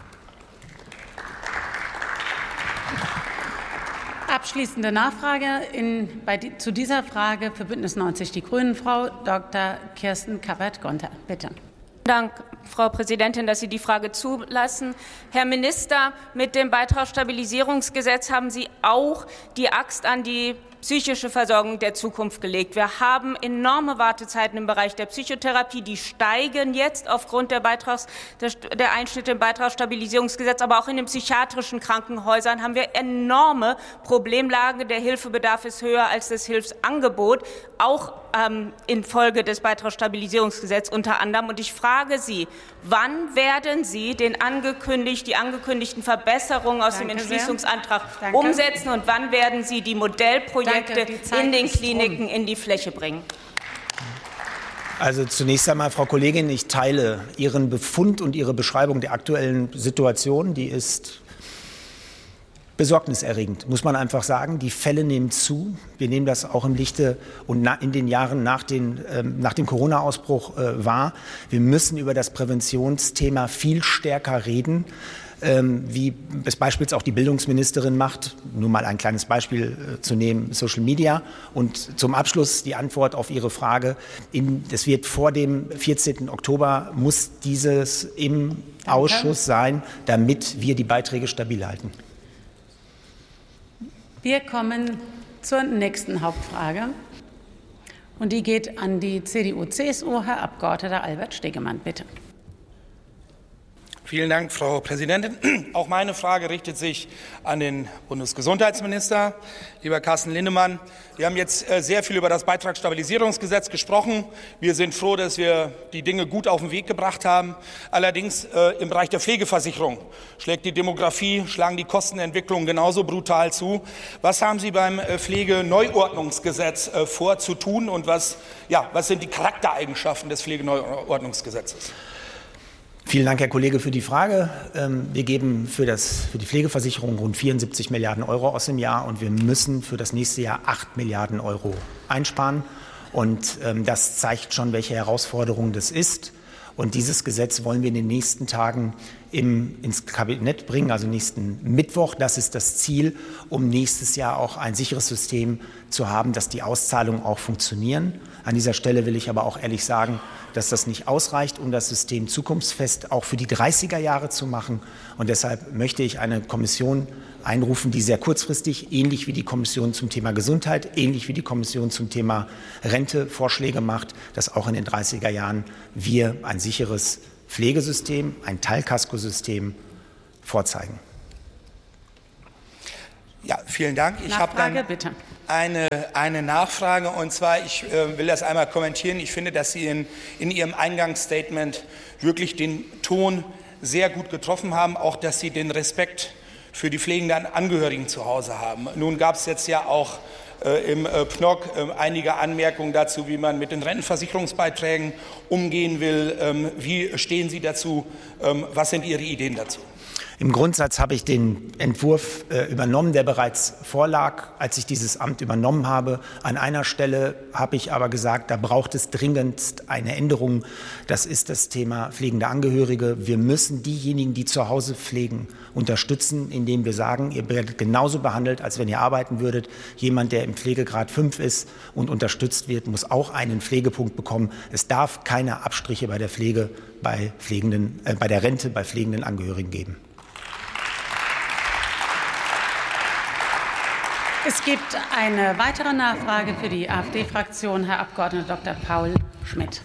Abschließende Nachfrage zu dieser Frage für Bündnis 90 Die Grünen, Frau Dr. Kirsten Kappert-Gonter. Bitte. Dank, Frau Präsidentin, dass Sie die Frage zulassen. Herr Minister, mit dem Beitragsstabilisierungsgesetz haben Sie auch die Axt an die psychische Versorgung der Zukunft gelegt. Wir haben enorme Wartezeiten im Bereich der Psychotherapie. Die steigen jetzt aufgrund der Einschnitte im Beitragsstabilisierungsgesetz. Aber auch in den psychiatrischen Krankenhäusern haben wir enorme Problemlage. Der Hilfebedarf ist höher als das Hilfsangebot, auch infolge des Beitragsstabilisierungsgesetzes unter anderem. Und ich frage Sie, wann werden Sie die angekündigten Verbesserungen aus dem Entschließungsantrag umsetzen und wann werden Sie die Modellprojekte in den Kliniken in die Fläche bringen? Also zunächst einmal, Frau Kollegin, ich teile Ihren Befund und Ihre Beschreibung der aktuellen Situation. Die ist besorgniserregend, muss man einfach sagen. Die Fälle nehmen zu. Wir nehmen das auch im Lichte und in den Jahren nach dem Corona-Ausbruch wahr. Wir müssen über das Präventionsthema viel stärker reden, wie es beispielsweise auch die Bildungsministerin macht. Nur mal ein kleines Beispiel zu nehmen, Social Media. Und zum Abschluss die Antwort auf Ihre Frage. Das wird vor dem 14. Oktober, muss dieses im Ausschuss sein, damit wir die Beiträge stabil halten. Wir kommen zur nächsten Hauptfrage. Und die geht an die CDU-CSU. Herr Abgeordneter Albert Stegemann, bitte. Vielen Dank, Frau Präsidentin. Auch meine Frage richtet sich an den Bundesgesundheitsminister. Lieber Carsten Linnemann, wir haben jetzt sehr viel über das Beitragsstabilisierungsgesetz gesprochen. Wir sind froh, dass wir die Dinge gut auf den Weg gebracht haben. Allerdings im Bereich der Pflegeversicherung schlägt die Demografie, schlagen die Kostenentwicklungen genauso brutal zu. Was haben Sie beim Pflegeneuordnungsgesetz vor zu tun und was sind die Charaktereigenschaften des Pflegeneuordnungsgesetzes? Vielen Dank, Herr Kollege, für die Frage. Wir geben für die Pflegeversicherung rund 74 Milliarden Euro aus im Jahr und wir müssen für das nächste Jahr 8 Milliarden Euro einsparen. Und das zeigt schon, welche Herausforderung das ist. Und dieses Gesetz wollen wir in den nächsten Tagen ins Kabinett bringen, also nächsten Mittwoch. Das ist das Ziel, um nächstes Jahr auch ein sicheres System zu haben, dass die Auszahlungen auch funktionieren. An dieser Stelle will ich aber auch ehrlich sagen, dass das nicht ausreicht, um das System zukunftsfest auch für die 30er Jahre zu machen. Und deshalb möchte ich eine Kommission einrufen, die sehr kurzfristig, ähnlich wie die Kommission zum Thema Gesundheit, ähnlich wie die Kommission zum Thema Rente Vorschläge macht, dass auch in den 30er Jahren wir ein sicheres Pflegesystem, ein Teilkaskosystem vorzeigen. Ja, vielen Dank. Ich habe dann bitte. Eine Nachfrage, und zwar, ich will das einmal kommentieren. Ich finde, dass Sie in Ihrem Eingangsstatement wirklich den Ton sehr gut getroffen haben, auch dass Sie den Respekt für die pflegenden Angehörigen zu Hause haben. Nun gab es jetzt ja auch im PNOC einige Anmerkungen dazu, wie man mit den Rentenversicherungsbeiträgen umgehen will. Wie stehen Sie dazu? Was sind Ihre Ideen dazu? Im Grundsatz habe ich den Entwurf übernommen, der bereits vorlag, als ich dieses Amt übernommen habe. An einer Stelle habe ich aber gesagt, da braucht es dringendst eine Änderung. Das ist das Thema pflegende Angehörige. Wir müssen diejenigen, die zu Hause pflegen, unterstützen, indem wir sagen, ihr werdet genauso behandelt, als wenn ihr arbeiten würdet. Jemand, der im Pflegegrad 5 ist und unterstützt wird, muss auch einen Pflegepunkt bekommen. Es darf keine Abstriche bei der Pflege, bei der Rente bei pflegenden Angehörigen geben. Es gibt eine weitere Nachfrage für die AfD-Fraktion, Herr Abg. Dr. Paul Schmidt.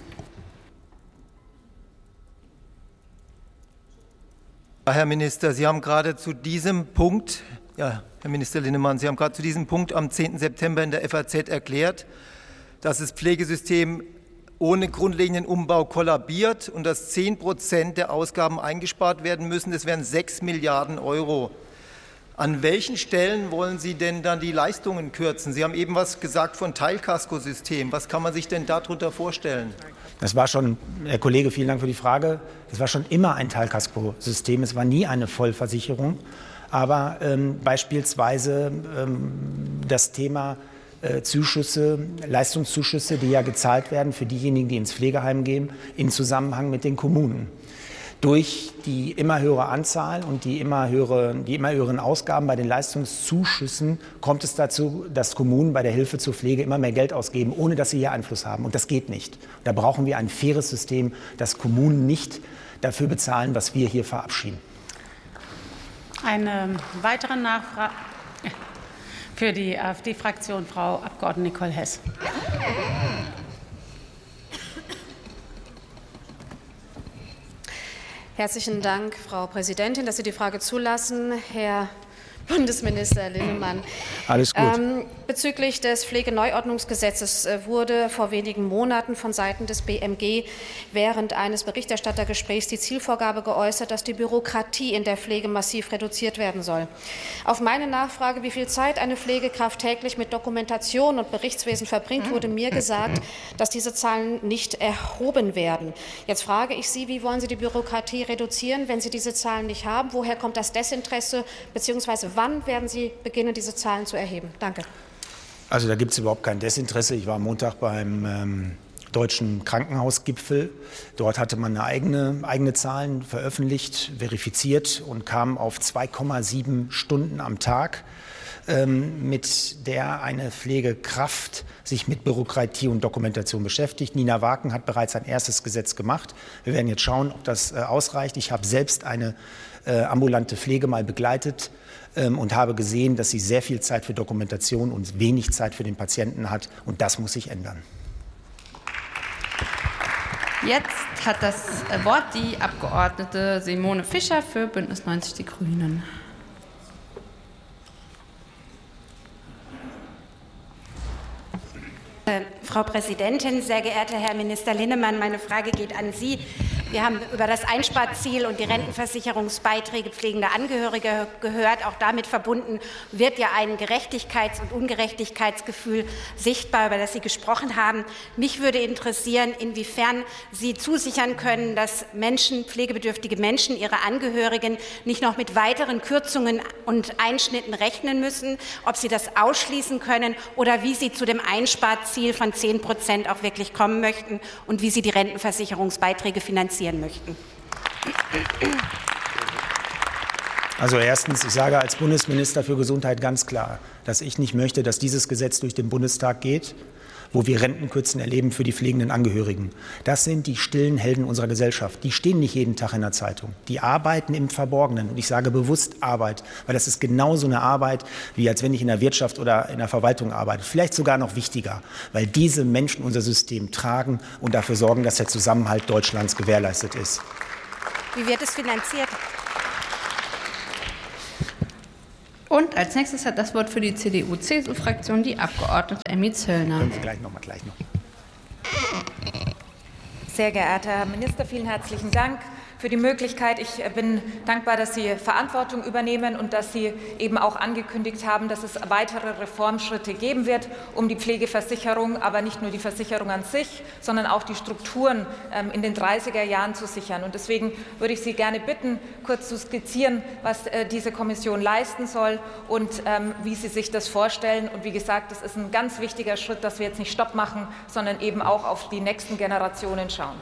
Herr Minister, Sie haben gerade zu diesem Punkt, Herr Minister Linnemann, Sie haben gerade zu diesem Punkt am 10. September in der FAZ erklärt, dass das Pflegesystem ohne grundlegenden Umbau kollabiert und dass 10% der Ausgaben eingespart werden müssen. Das wären 6 Milliarden Euro. An welchen Stellen wollen Sie denn dann die Leistungen kürzen? Sie haben eben was gesagt von Teilkaskosystem. Was kann man sich denn darunter vorstellen? Das war schon, Herr Kollege, vielen Dank für die Frage. Das war schon immer ein Teilkaskosystem. Es war nie eine Vollversicherung. Aber beispielsweise das Thema Zuschüsse, Leistungszuschüsse, die ja gezahlt werden für diejenigen, die ins Pflegeheim gehen, in Zusammenhang mit den Kommunen. Durch die immer höhere Anzahl und die immer höheren Ausgaben bei den Leistungszuschüssen kommt es dazu, dass Kommunen bei der Hilfe zur Pflege immer mehr Geld ausgeben, ohne dass sie hier Einfluss haben. Und das geht nicht. Da brauchen wir ein faires System, dass Kommunen nicht dafür bezahlen, was wir hier verabschieden. Eine weitere Nachfrage für die AfD-Fraktion, Frau Abg. Nicole Hess. Herzlichen Dank, Frau Präsidentin, dass Sie die Frage zulassen. Herr Bundesminister Linnemann. Alles gut. Bezüglich des Pflegeneuordnungsgesetzes wurde vor wenigen Monaten von Seiten des BMG während eines Berichterstattergesprächs die Zielvorgabe geäußert, dass die Bürokratie in der Pflege massiv reduziert werden soll. Auf meine Nachfrage, wie viel Zeit eine Pflegekraft täglich mit Dokumentation und Berichtswesen verbringt, wurde mir gesagt, dass diese Zahlen nicht erhoben werden. Jetzt frage ich Sie, wie wollen Sie die Bürokratie reduzieren, wenn Sie diese Zahlen nicht haben? Woher kommt das Desinteresse, beziehungsweise wann werden Sie beginnen, diese Zahlen zu erheben? Danke. Also da gibt es überhaupt kein Desinteresse. Ich war am Montag beim Deutschen Krankenhausgipfel. Dort hatte man eigene Zahlen veröffentlicht, verifiziert und kam auf 2,7 Stunden am Tag, mit der eine Pflegekraft sich mit Bürokratie und Dokumentation beschäftigt. Nina Waken hat bereits ein erstes Gesetz gemacht. Wir werden jetzt schauen, ob das ausreicht. Ich habe selbst eine ambulante Pflege mal begleitet und habe gesehen, dass sie sehr viel Zeit für Dokumentation und wenig Zeit für den Patienten hat. Und das muss sich ändern. Jetzt hat das Wort die Abgeordnete Simone Fischer für Bündnis 90 Die Grünen. Frau Präsidentin, sehr geehrter Herr Minister Linnemann, meine Frage geht an Sie. Wir haben über das Einsparziel und die Rentenversicherungsbeiträge pflegender Angehörige gehört. Auch damit verbunden wird ja ein Gerechtigkeits- und Ungerechtigkeitsgefühl sichtbar, über das Sie gesprochen haben. Mich würde interessieren, inwiefern Sie zusichern können, dass Menschen, pflegebedürftige Menschen, ihre Angehörigen nicht noch mit weiteren Kürzungen und Einschnitten rechnen müssen, ob Sie das ausschließen können oder wie Sie zu dem Einsparziel von 10% auch wirklich kommen möchten und wie Sie die Rentenversicherungsbeiträge finanzieren möchten. Also erstens, ich sage als Bundesminister für Gesundheit ganz klar, dass ich nicht möchte, dass dieses Gesetz durch den Bundestag geht, wo wir Rentenkürzen erleben für die pflegenden Angehörigen. Das sind die stillen Helden unserer Gesellschaft. Die stehen nicht jeden Tag in der Zeitung. Die arbeiten im Verborgenen. Und ich sage bewusst Arbeit, weil das ist genauso eine Arbeit, wie als wenn ich in der Wirtschaft oder in der Verwaltung arbeite. Vielleicht sogar noch wichtiger, weil diese Menschen unser System tragen und dafür sorgen, dass der Zusammenhalt Deutschlands gewährleistet ist. Wie wird es finanziert? Und als nächstes hat das Wort für die CDU-CSU-Fraktion die Abgeordnete Emmy Zöllner. Können Sie gleich noch. Sehr geehrter Herr Minister, vielen herzlichen Dank für die Möglichkeit. Ich bin dankbar, dass Sie Verantwortung übernehmen und dass Sie eben auch angekündigt haben, dass es weitere Reformschritte geben wird, um die Pflegeversicherung, aber nicht nur die Versicherung an sich, sondern auch die Strukturen in den 30er Jahren zu sichern. Und deswegen würde ich Sie gerne bitten, kurz zu skizzieren, was diese Kommission leisten soll und wie Sie sich das vorstellen. Und wie gesagt, es ist ein ganz wichtiger Schritt, dass wir jetzt nicht Stopp machen, sondern eben auch auf die nächsten Generationen schauen.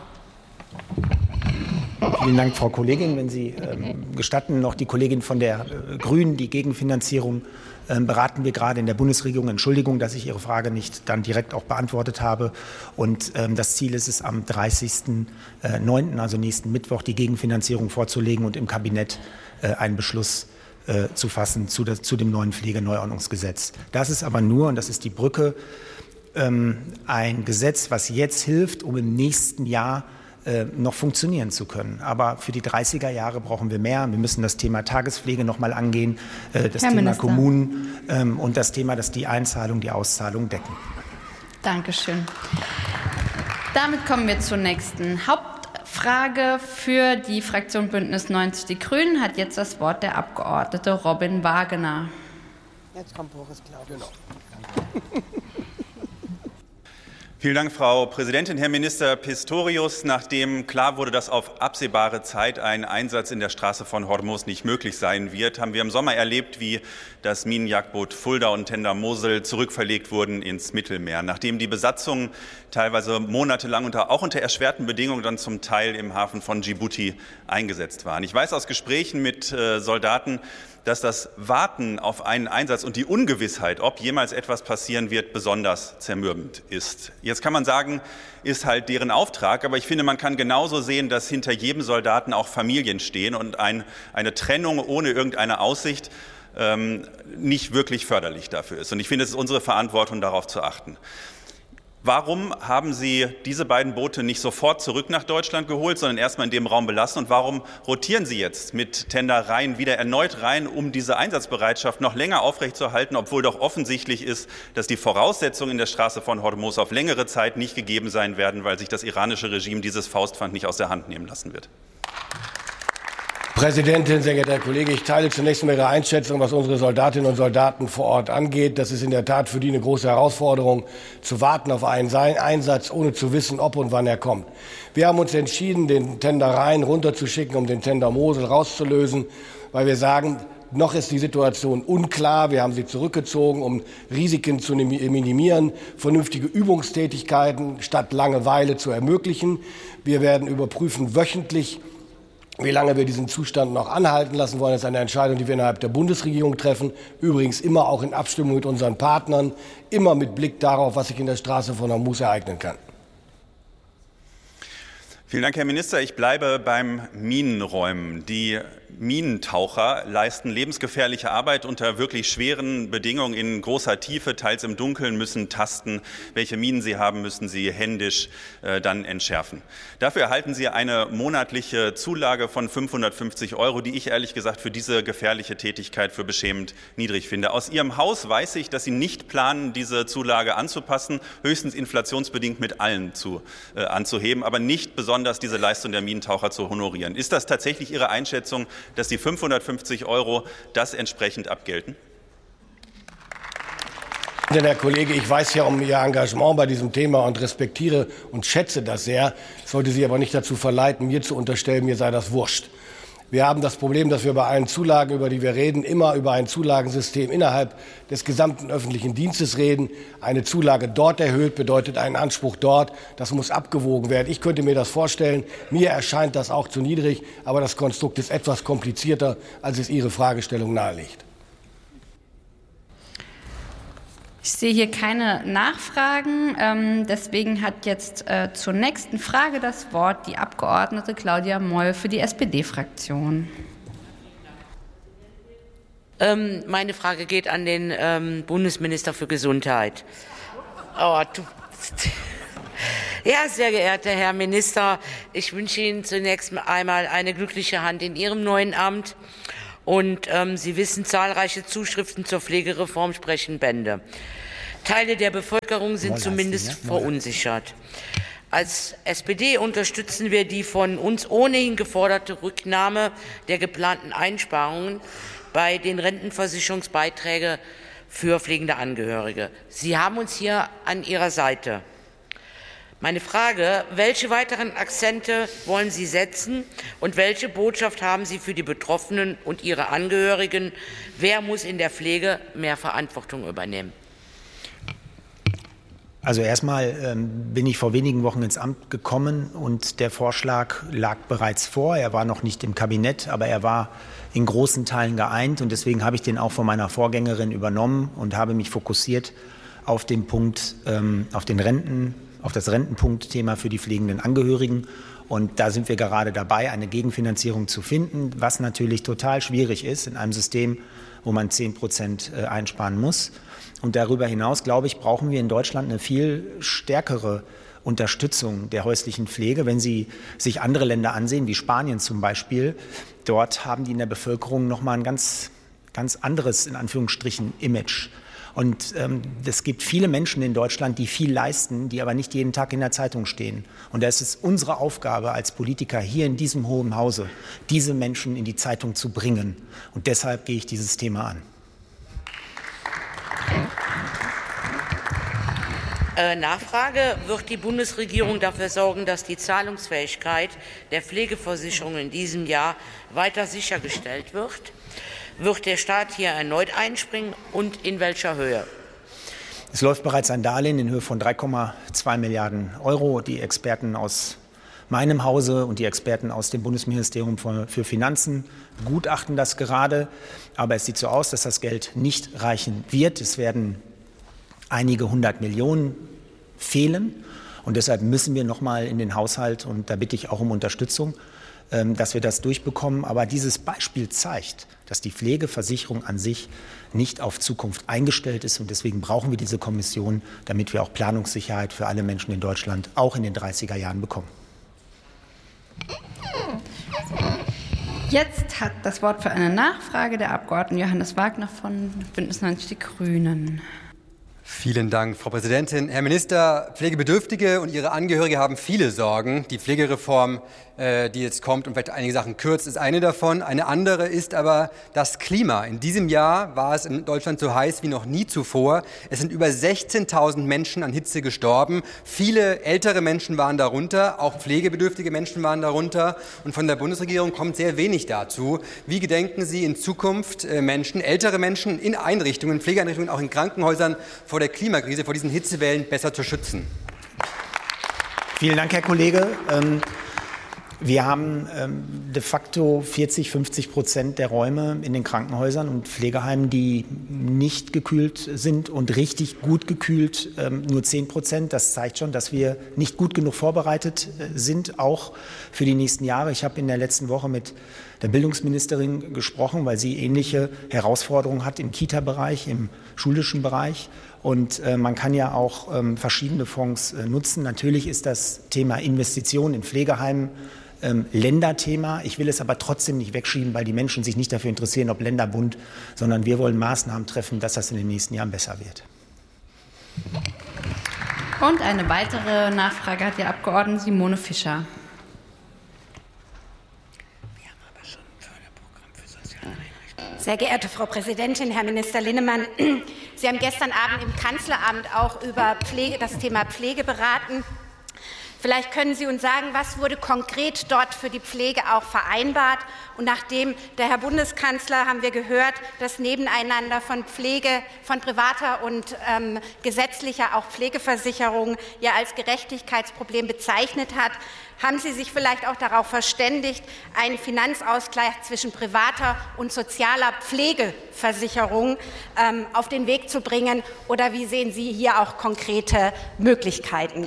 Vielen Dank, Frau Kollegin. Wenn Sie gestatten, noch die Kollegin von der Grünen, die Gegenfinanzierung beraten wir gerade in der Bundesregierung. Entschuldigung, dass ich Ihre Frage nicht dann direkt auch beantwortet habe. Und das Ziel ist es, am 30.09., also nächsten Mittwoch, die Gegenfinanzierung vorzulegen und im Kabinett einen Beschluss zu fassen zu dem neuen Pflegeneuordnungsgesetz. Das ist aber nur, und das ist die Brücke, ein Gesetz, was jetzt hilft, um im nächsten Jahr noch funktionieren zu können. Aber für die 30er Jahre brauchen wir mehr. Wir müssen das Thema Tagespflege noch mal angehen, das Thema Minister. Kommunen und das Thema, dass die Einzahlung, die Auszahlung decken. Dankeschön. Damit kommen wir zur nächsten Hauptfrage. Für die Fraktion Bündnis 90 Die Grünen hat jetzt das Wort der Abgeordnete Robin Wagener. Jetzt kommt Boris Klaus. Genau. Vielen Dank, Frau Präsidentin. Herr Minister Pistorius, nachdem klar wurde, dass auf absehbare Zeit ein Einsatz in der Straße von Hormuz nicht möglich sein wird, haben wir im Sommer erlebt, wie das Minenjagdboot Fulda und Tender Mosel zurückverlegt wurden ins Mittelmeer. Nachdem die Besatzungen teilweise monatelang auch unter erschwerten Bedingungen dann zum Teil im Hafen von Djibouti eingesetzt waren. Ich weiß aus Gesprächen mit Soldaten, dass das Warten auf einen Einsatz und die Ungewissheit, ob jemals etwas passieren wird, besonders zermürbend ist. Jetzt kann man sagen, ist halt deren Auftrag, aber ich finde, man kann genauso sehen, dass hinter jedem Soldaten auch Familien stehen und eine Trennung ohne irgendeine Aussicht nicht wirklich förderlich dafür ist. Und ich finde, es ist unsere Verantwortung, darauf zu achten. Warum haben Sie diese beiden Boote nicht sofort zurück nach Deutschland geholt, sondern erstmal in dem Raum belassen? Und warum rotieren Sie jetzt mit Tender Rhein wieder erneut rein, um diese Einsatzbereitschaft noch länger aufrechtzuerhalten, obwohl doch offensichtlich ist, dass die Voraussetzungen in der Straße von Hormuz auf längere Zeit nicht gegeben sein werden, weil sich das iranische Regime dieses Faustpfand nicht aus der Hand nehmen lassen wird? Präsidentin, sehr geehrter Herr Kollege, ich teile zunächst mal Ihre Einschätzung, was unsere Soldatinnen und Soldaten vor Ort angeht. Das ist in der Tat für die eine große Herausforderung, zu warten auf einen Einsatz, ohne zu wissen, ob und wann er kommt. Wir haben uns entschieden, den Tender Rhein runterzuschicken, um den Tender Mosel rauszulösen, weil wir sagen, noch ist die Situation unklar. Wir haben sie zurückgezogen, um Risiken zu minimieren, vernünftige Übungstätigkeiten statt Langeweile zu ermöglichen. Wir werden überprüfen wöchentlich, wie lange wir diesen Zustand noch anhalten lassen wollen. Das ist eine Entscheidung, die wir innerhalb der Bundesregierung treffen. Übrigens immer auch in Abstimmung mit unseren Partnern, immer mit Blick darauf, was sich in der Straße von Hormuz ereignen kann. Vielen Dank, Herr Minister. Ich bleibe beim Minenräumen. Die Minentaucher leisten lebensgefährliche Arbeit unter wirklich schweren Bedingungen in großer Tiefe, teils im Dunkeln, müssen tasten. Welche Minen sie haben, müssen sie händisch dann entschärfen. Dafür erhalten sie eine monatliche Zulage von 550 €, die ich ehrlich gesagt für diese gefährliche Tätigkeit für beschämend niedrig finde. Aus Ihrem Haus weiß ich, dass Sie nicht planen, diese Zulage anzupassen, höchstens inflationsbedingt mit allen anzuheben, aber nicht besonders diese Leistung der Minentaucher zu honorieren. Ist das tatsächlich Ihre Einschätzung, dass die 550 € das entsprechend abgelten? Herr Kollege, ich weiß ja um Ihr Engagement bei diesem Thema und respektiere und schätze das sehr. Ich sollte Sie aber nicht dazu verleiten, mir zu unterstellen, mir sei das wurscht. Wir haben das Problem, dass wir bei allen Zulagen, über die wir reden, immer über ein Zulagensystem innerhalb des gesamten öffentlichen Dienstes reden. Eine Zulage dort erhöht bedeutet einen Anspruch dort. Das muss abgewogen werden. Ich könnte mir das vorstellen. Mir erscheint das auch zu niedrig, aber das Konstrukt ist etwas komplizierter, als es Ihre Fragestellung nahelegt. Ich sehe hier keine Nachfragen. Deswegen hat jetzt zur nächsten Frage das Wort die Abgeordnete Claudia Moll für die SPD-Fraktion. Meine Frage geht an den Bundesminister für Gesundheit. Ja, sehr geehrter Herr Minister, ich wünsche Ihnen zunächst einmal eine glückliche Hand in Ihrem neuen Amt. Und Sie wissen, zahlreiche Zuschriften zur Pflegereform sprechen Bände. Teile der Bevölkerung sind zumindest verunsichert. Als SPD unterstützen wir die von uns ohnehin geforderte Rücknahme der geplanten Einsparungen bei den Rentenversicherungsbeiträgen für pflegende Angehörige. Sie haben uns hier an Ihrer Seite. Meine Frage, welche weiteren Akzente wollen Sie setzen und welche Botschaft haben Sie für die Betroffenen und ihre Angehörigen? Wer muss in der Pflege mehr Verantwortung übernehmen? Also erstmal bin ich vor wenigen Wochen ins Amt gekommen und der Vorschlag lag bereits vor. Er war noch nicht im Kabinett, aber er war in großen Teilen geeint und deswegen habe ich den auch von meiner Vorgängerin übernommen und habe mich fokussiert auf den Punkt, auf das Rentenpunktthema für die pflegenden Angehörigen. Und da sind wir gerade dabei, eine Gegenfinanzierung zu finden, was natürlich total schwierig ist in einem System, wo man 10% einsparen muss. Und darüber hinaus, glaube ich, brauchen wir in Deutschland eine viel stärkere Unterstützung der häuslichen Pflege. Wenn Sie sich andere Länder ansehen, wie Spanien zum Beispiel, dort haben die in der Bevölkerung nochmal ein ganz anderes, in Anführungsstrichen, Image. Und es gibt viele Menschen in Deutschland, die viel leisten, die aber nicht jeden Tag in der Zeitung stehen. Und da ist es unsere Aufgabe als Politiker hier in diesem Hohen Hause, diese Menschen in die Zeitung zu bringen. Und deshalb gehe ich dieses Thema an. Nachfrage, wird die Bundesregierung dafür sorgen, dass die Zahlungsfähigkeit der Pflegeversicherung in diesem Jahr weiter sichergestellt wird? Wird der Staat hier erneut einspringen und in welcher Höhe? Es läuft bereits ein Darlehen in Höhe von 3,2 Milliarden Euro. Die Experten aus meinem Hause und die Experten aus dem Bundesministerium für Finanzen gutachten das gerade. Aber es sieht so aus, dass das Geld nicht reichen wird. Es werden einige 100 Millionen fehlen. Und deshalb müssen wir noch mal in den Haushalt, und da bitte ich auch um Unterstützung, dass wir das durchbekommen. Aber dieses Beispiel zeigt, dass die Pflegeversicherung an sich nicht auf Zukunft eingestellt ist. Und deswegen brauchen wir diese Kommission, damit wir auch Planungssicherheit für alle Menschen in Deutschland auch in den 30er Jahren bekommen. Jetzt hat das Wort für eine Nachfrage der Abgeordnete Johannes Wagner von Bündnis 90 Die Grünen. Vielen Dank, Frau Präsidentin. Herr Minister, Pflegebedürftige und ihre Angehörige haben viele Sorgen. Die Pflegereform, die jetzt kommt und vielleicht einige Sachen kürzt, ist eine davon. Eine andere ist aber das Klima. In diesem Jahr war es in Deutschland so heiß wie noch nie zuvor. Es sind über 16.000 Menschen an Hitze gestorben. Viele ältere Menschen waren darunter, auch pflegebedürftige Menschen waren darunter. Und von der Bundesregierung kommt sehr wenig dazu. Wie gedenken Sie in Zukunft Menschen, ältere Menschen in Einrichtungen, Pflegeeinrichtungen, auch in Krankenhäusern vor der Klimakrise, vor diesen Hitzewellen besser zu schützen? Vielen Dank, Herr Kollege. Wir haben de facto 40-50% der Räume in den Krankenhäusern und Pflegeheimen, die nicht gekühlt sind und richtig gut gekühlt, nur 10%. Das zeigt schon, dass wir nicht gut genug vorbereitet sind, auch für die nächsten Jahre. Ich habe in der letzten Woche mit der Bildungsministerin gesprochen, weil sie ähnliche Herausforderungen hat im Kita-Bereich, im schulischen Bereich. Und man kann ja auch verschiedene Fonds nutzen. Natürlich ist das Thema Investitionen in Pflegeheimen Länderthema. Ich will es aber trotzdem nicht wegschieben, weil die Menschen sich nicht dafür interessieren, ob Länder, Bund, sondern wir wollen Maßnahmen treffen, dass das in den nächsten Jahren besser wird. Und eine weitere Nachfrage hat die Abgeordnete Simone Fischer. Sehr geehrte Frau Präsidentin, Herr Minister Linnemann, Sie haben gestern Abend im Kanzleramt auch über das Thema Pflege beraten. Vielleicht können Sie uns sagen, was wurde konkret dort für die Pflege auch vereinbart? Und nachdem der Herr Bundeskanzler, haben wir gehört, das Nebeneinander von Pflege, von privater und gesetzlicher, auch Pflegeversicherung, ja als Gerechtigkeitsproblem bezeichnet hat, haben Sie sich vielleicht auch darauf verständigt, einen Finanzausgleich zwischen privater und sozialer Pflegeversicherung auf den Weg zu bringen? Oder wie sehen Sie hier auch konkrete Möglichkeiten?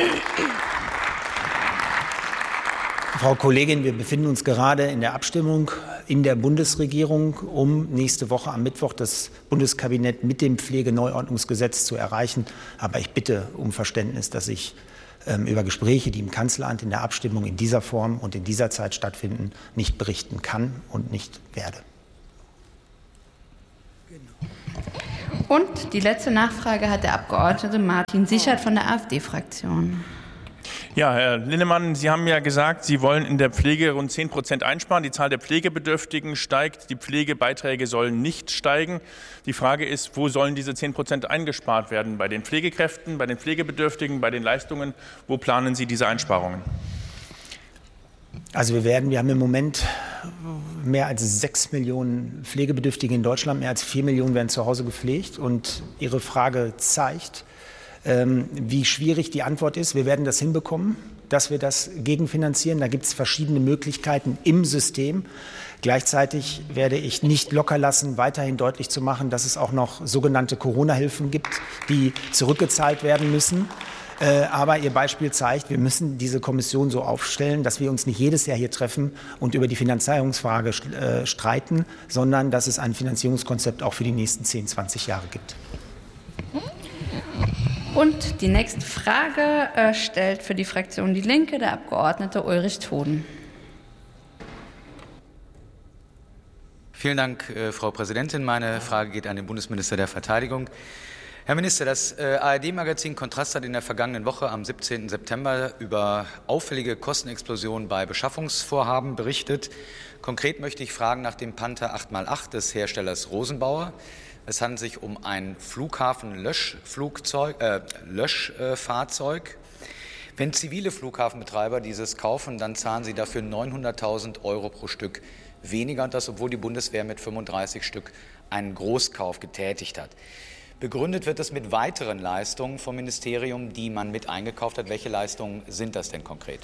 Frau Kollegin, wir befinden uns gerade in der Abstimmung in der Bundesregierung, um nächste Woche am Mittwoch das Bundeskabinett mit dem Pflegeneuordnungsgesetz zu erreichen. Aber ich bitte um Verständnis, dass ich über Gespräche, die im Kanzleramt in der Abstimmung in dieser Form und in dieser Zeit stattfinden, nicht berichten kann und nicht werde. Und die letzte Nachfrage hat der Abgeordnete Martin Sichert von der AfD-Fraktion. Ja, Herr Linnemann, Sie haben ja gesagt, Sie wollen in der Pflege rund 10% einsparen. Die Zahl der Pflegebedürftigen steigt, die Pflegebeiträge sollen nicht steigen. Die Frage ist, wo sollen diese 10% eingespart werden? Bei den Pflegekräften, bei den Pflegebedürftigen, bei den Leistungen? Wo planen Sie diese Einsparungen? Also wir haben im Moment mehr als 6 Millionen Pflegebedürftige in Deutschland, mehr als 4 Millionen werden zu Hause gepflegt. Und Ihre Frage zeigt, wie schwierig die Antwort ist. Wir werden das hinbekommen, dass wir das gegenfinanzieren. Da gibt es verschiedene Möglichkeiten im System. Gleichzeitig werde ich nicht locker lassen, weiterhin deutlich zu machen, dass es auch noch sogenannte Corona-Hilfen gibt, die zurückgezahlt werden müssen. Aber Ihr Beispiel zeigt, wir müssen diese Kommission so aufstellen, dass wir uns nicht jedes Jahr hier treffen und über die Finanzierungsfrage streiten, sondern dass es ein Finanzierungskonzept auch für die nächsten 10, 20 Jahre gibt. Und die nächste Frage stellt für die Fraktion Die Linke der Abgeordnete Ulrich Toden. Vielen Dank, Frau Präsidentin. Meine Frage geht an den Bundesminister der Verteidigung. Herr Minister, das ARD-Magazin Kontrast hat in der vergangenen Woche am 17. September über auffällige Kostenexplosionen bei Beschaffungsvorhaben berichtet. Konkret möchte ich fragen nach dem Panther 8x8 des Herstellers Rosenbauer. Es handelt sich um ein Flughafenlöschfahrzeug. Wenn zivile Flughafenbetreiber dieses kaufen, dann zahlen sie dafür 900.000 € pro Stück weniger, und das, obwohl die Bundeswehr mit 35 Stück einen Großkauf getätigt hat. Begründet wird das mit weiteren Leistungen vom Ministerium, die man mit eingekauft hat. Welche Leistungen sind das denn konkret?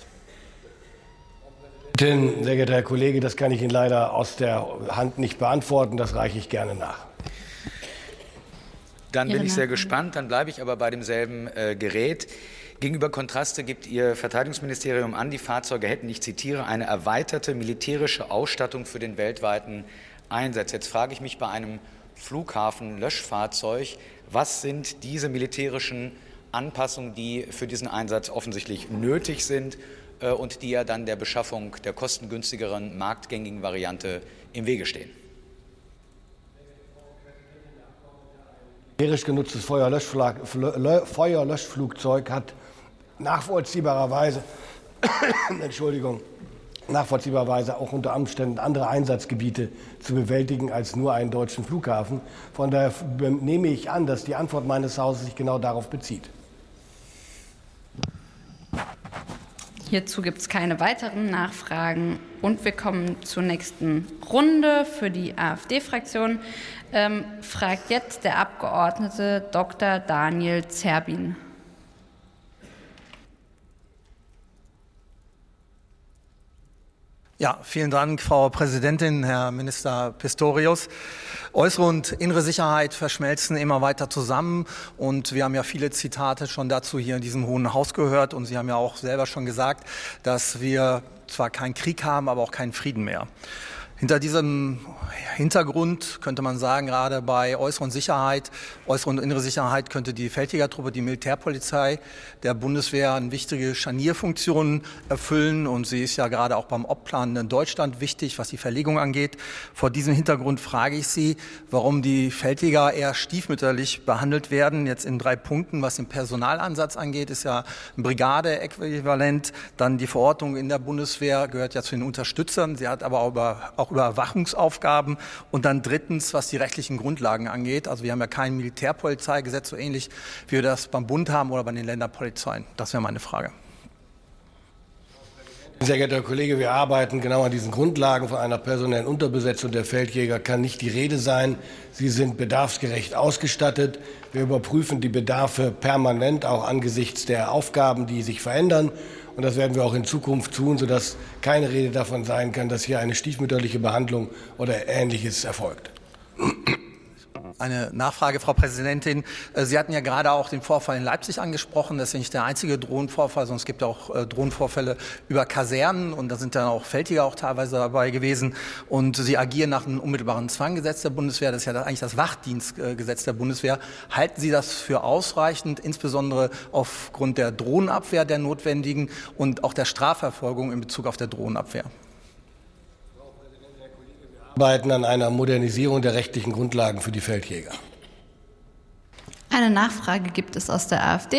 Sehr geehrter Herr Kollege, das kann ich Ihnen leider aus der Hand nicht beantworten. Das reiche ich gerne nach. Dann bin ich sehr gespannt, dann bleibe ich aber bei demselben Gerät. Gegenüber Kontraste gibt Ihr Verteidigungsministerium an, die Fahrzeuge hätten, ich zitiere, eine erweiterte militärische Ausstattung für den weltweiten Einsatz. Jetzt frage ich mich bei einem Flughafenlöschfahrzeug, was sind diese militärischen Anpassungen, die für diesen Einsatz offensichtlich nötig sind und die ja dann der Beschaffung der kostengünstigeren, marktgängigen Variante im Wege stehen? Militärisch genutztes Feuerlöschflugzeug hat nachvollziehbarerweise auch unter Umständen andere Einsatzgebiete zu bewältigen als nur einen deutschen Flughafen. Von daher nehme ich an, dass die Antwort meines Hauses sich genau darauf bezieht. Hierzu gibt es keine weiteren Nachfragen. Und wir kommen zur nächsten Runde für die AfD-Fraktion. Fragt jetzt der Abgeordnete Dr. Daniel Zerbin. Ja, vielen Dank, Frau Präsidentin, Herr Minister Pistorius. Äußere und innere Sicherheit verschmelzen immer weiter zusammen. Und wir haben ja viele Zitate schon dazu hier in diesem Hohen Haus gehört. Und Sie haben ja auch selber schon gesagt, dass wir zwar keinen Krieg haben, aber auch keinen Frieden mehr. Hinter diesem Hintergrund könnte man sagen, gerade bei äußere und innere Sicherheit könnte die Feldjägertruppe, die Militärpolizei der Bundeswehr eine wichtige Scharnierfunktion erfüllen. Und sie ist ja gerade auch beim Obplan in Deutschland wichtig, was die Verlegung angeht. Vor diesem Hintergrund frage ich Sie, warum die Feldjäger eher stiefmütterlich behandelt werden. Jetzt in 3 Punkten, was den Personalansatz angeht, ist ja ein Brigade-Äquivalent. Dann die Verortung in der Bundeswehr gehört ja zu den Unterstützern. Sie hat aber auch Überwachungsaufgaben. Und dann drittens, was die rechtlichen Grundlagen angeht. Also wir haben ja kein Militärpolizeigesetz, so ähnlich wie wir das beim Bund haben oder bei den Länderpolizeien. Das wäre meine Frage. Sehr geehrter Herr Kollege, wir arbeiten genau an diesen Grundlagen. Von einer personellen Unterbesetzung der Feldjäger kann nicht die Rede sein. Sie sind bedarfsgerecht ausgestattet. Wir überprüfen die Bedarfe permanent, auch angesichts der Aufgaben, die sich verändern. Und das werden wir auch in Zukunft tun, sodass keine Rede davon sein kann, dass hier eine stiefmütterliche Behandlung oder Ähnliches erfolgt. Eine Nachfrage, Frau Präsidentin. Sie hatten ja gerade auch den Vorfall in Leipzig angesprochen. Das ist ja nicht der einzige Drohnenvorfall, sondern es gibt auch Drohnenvorfälle über Kasernen. Und da sind dann auch Feldjäger auch teilweise dabei gewesen. Und Sie agieren nach einem unmittelbaren Zwanggesetz der Bundeswehr. Das ist ja eigentlich das Wachdienstgesetz der Bundeswehr. Halten Sie das für ausreichend, insbesondere aufgrund der Drohnenabwehr der notwendigen und auch der Strafverfolgung in Bezug auf der Drohnenabwehr? Wir arbeiten an einer Modernisierung der rechtlichen Grundlagen für die Feldjäger. Eine Nachfrage gibt es aus der AfD.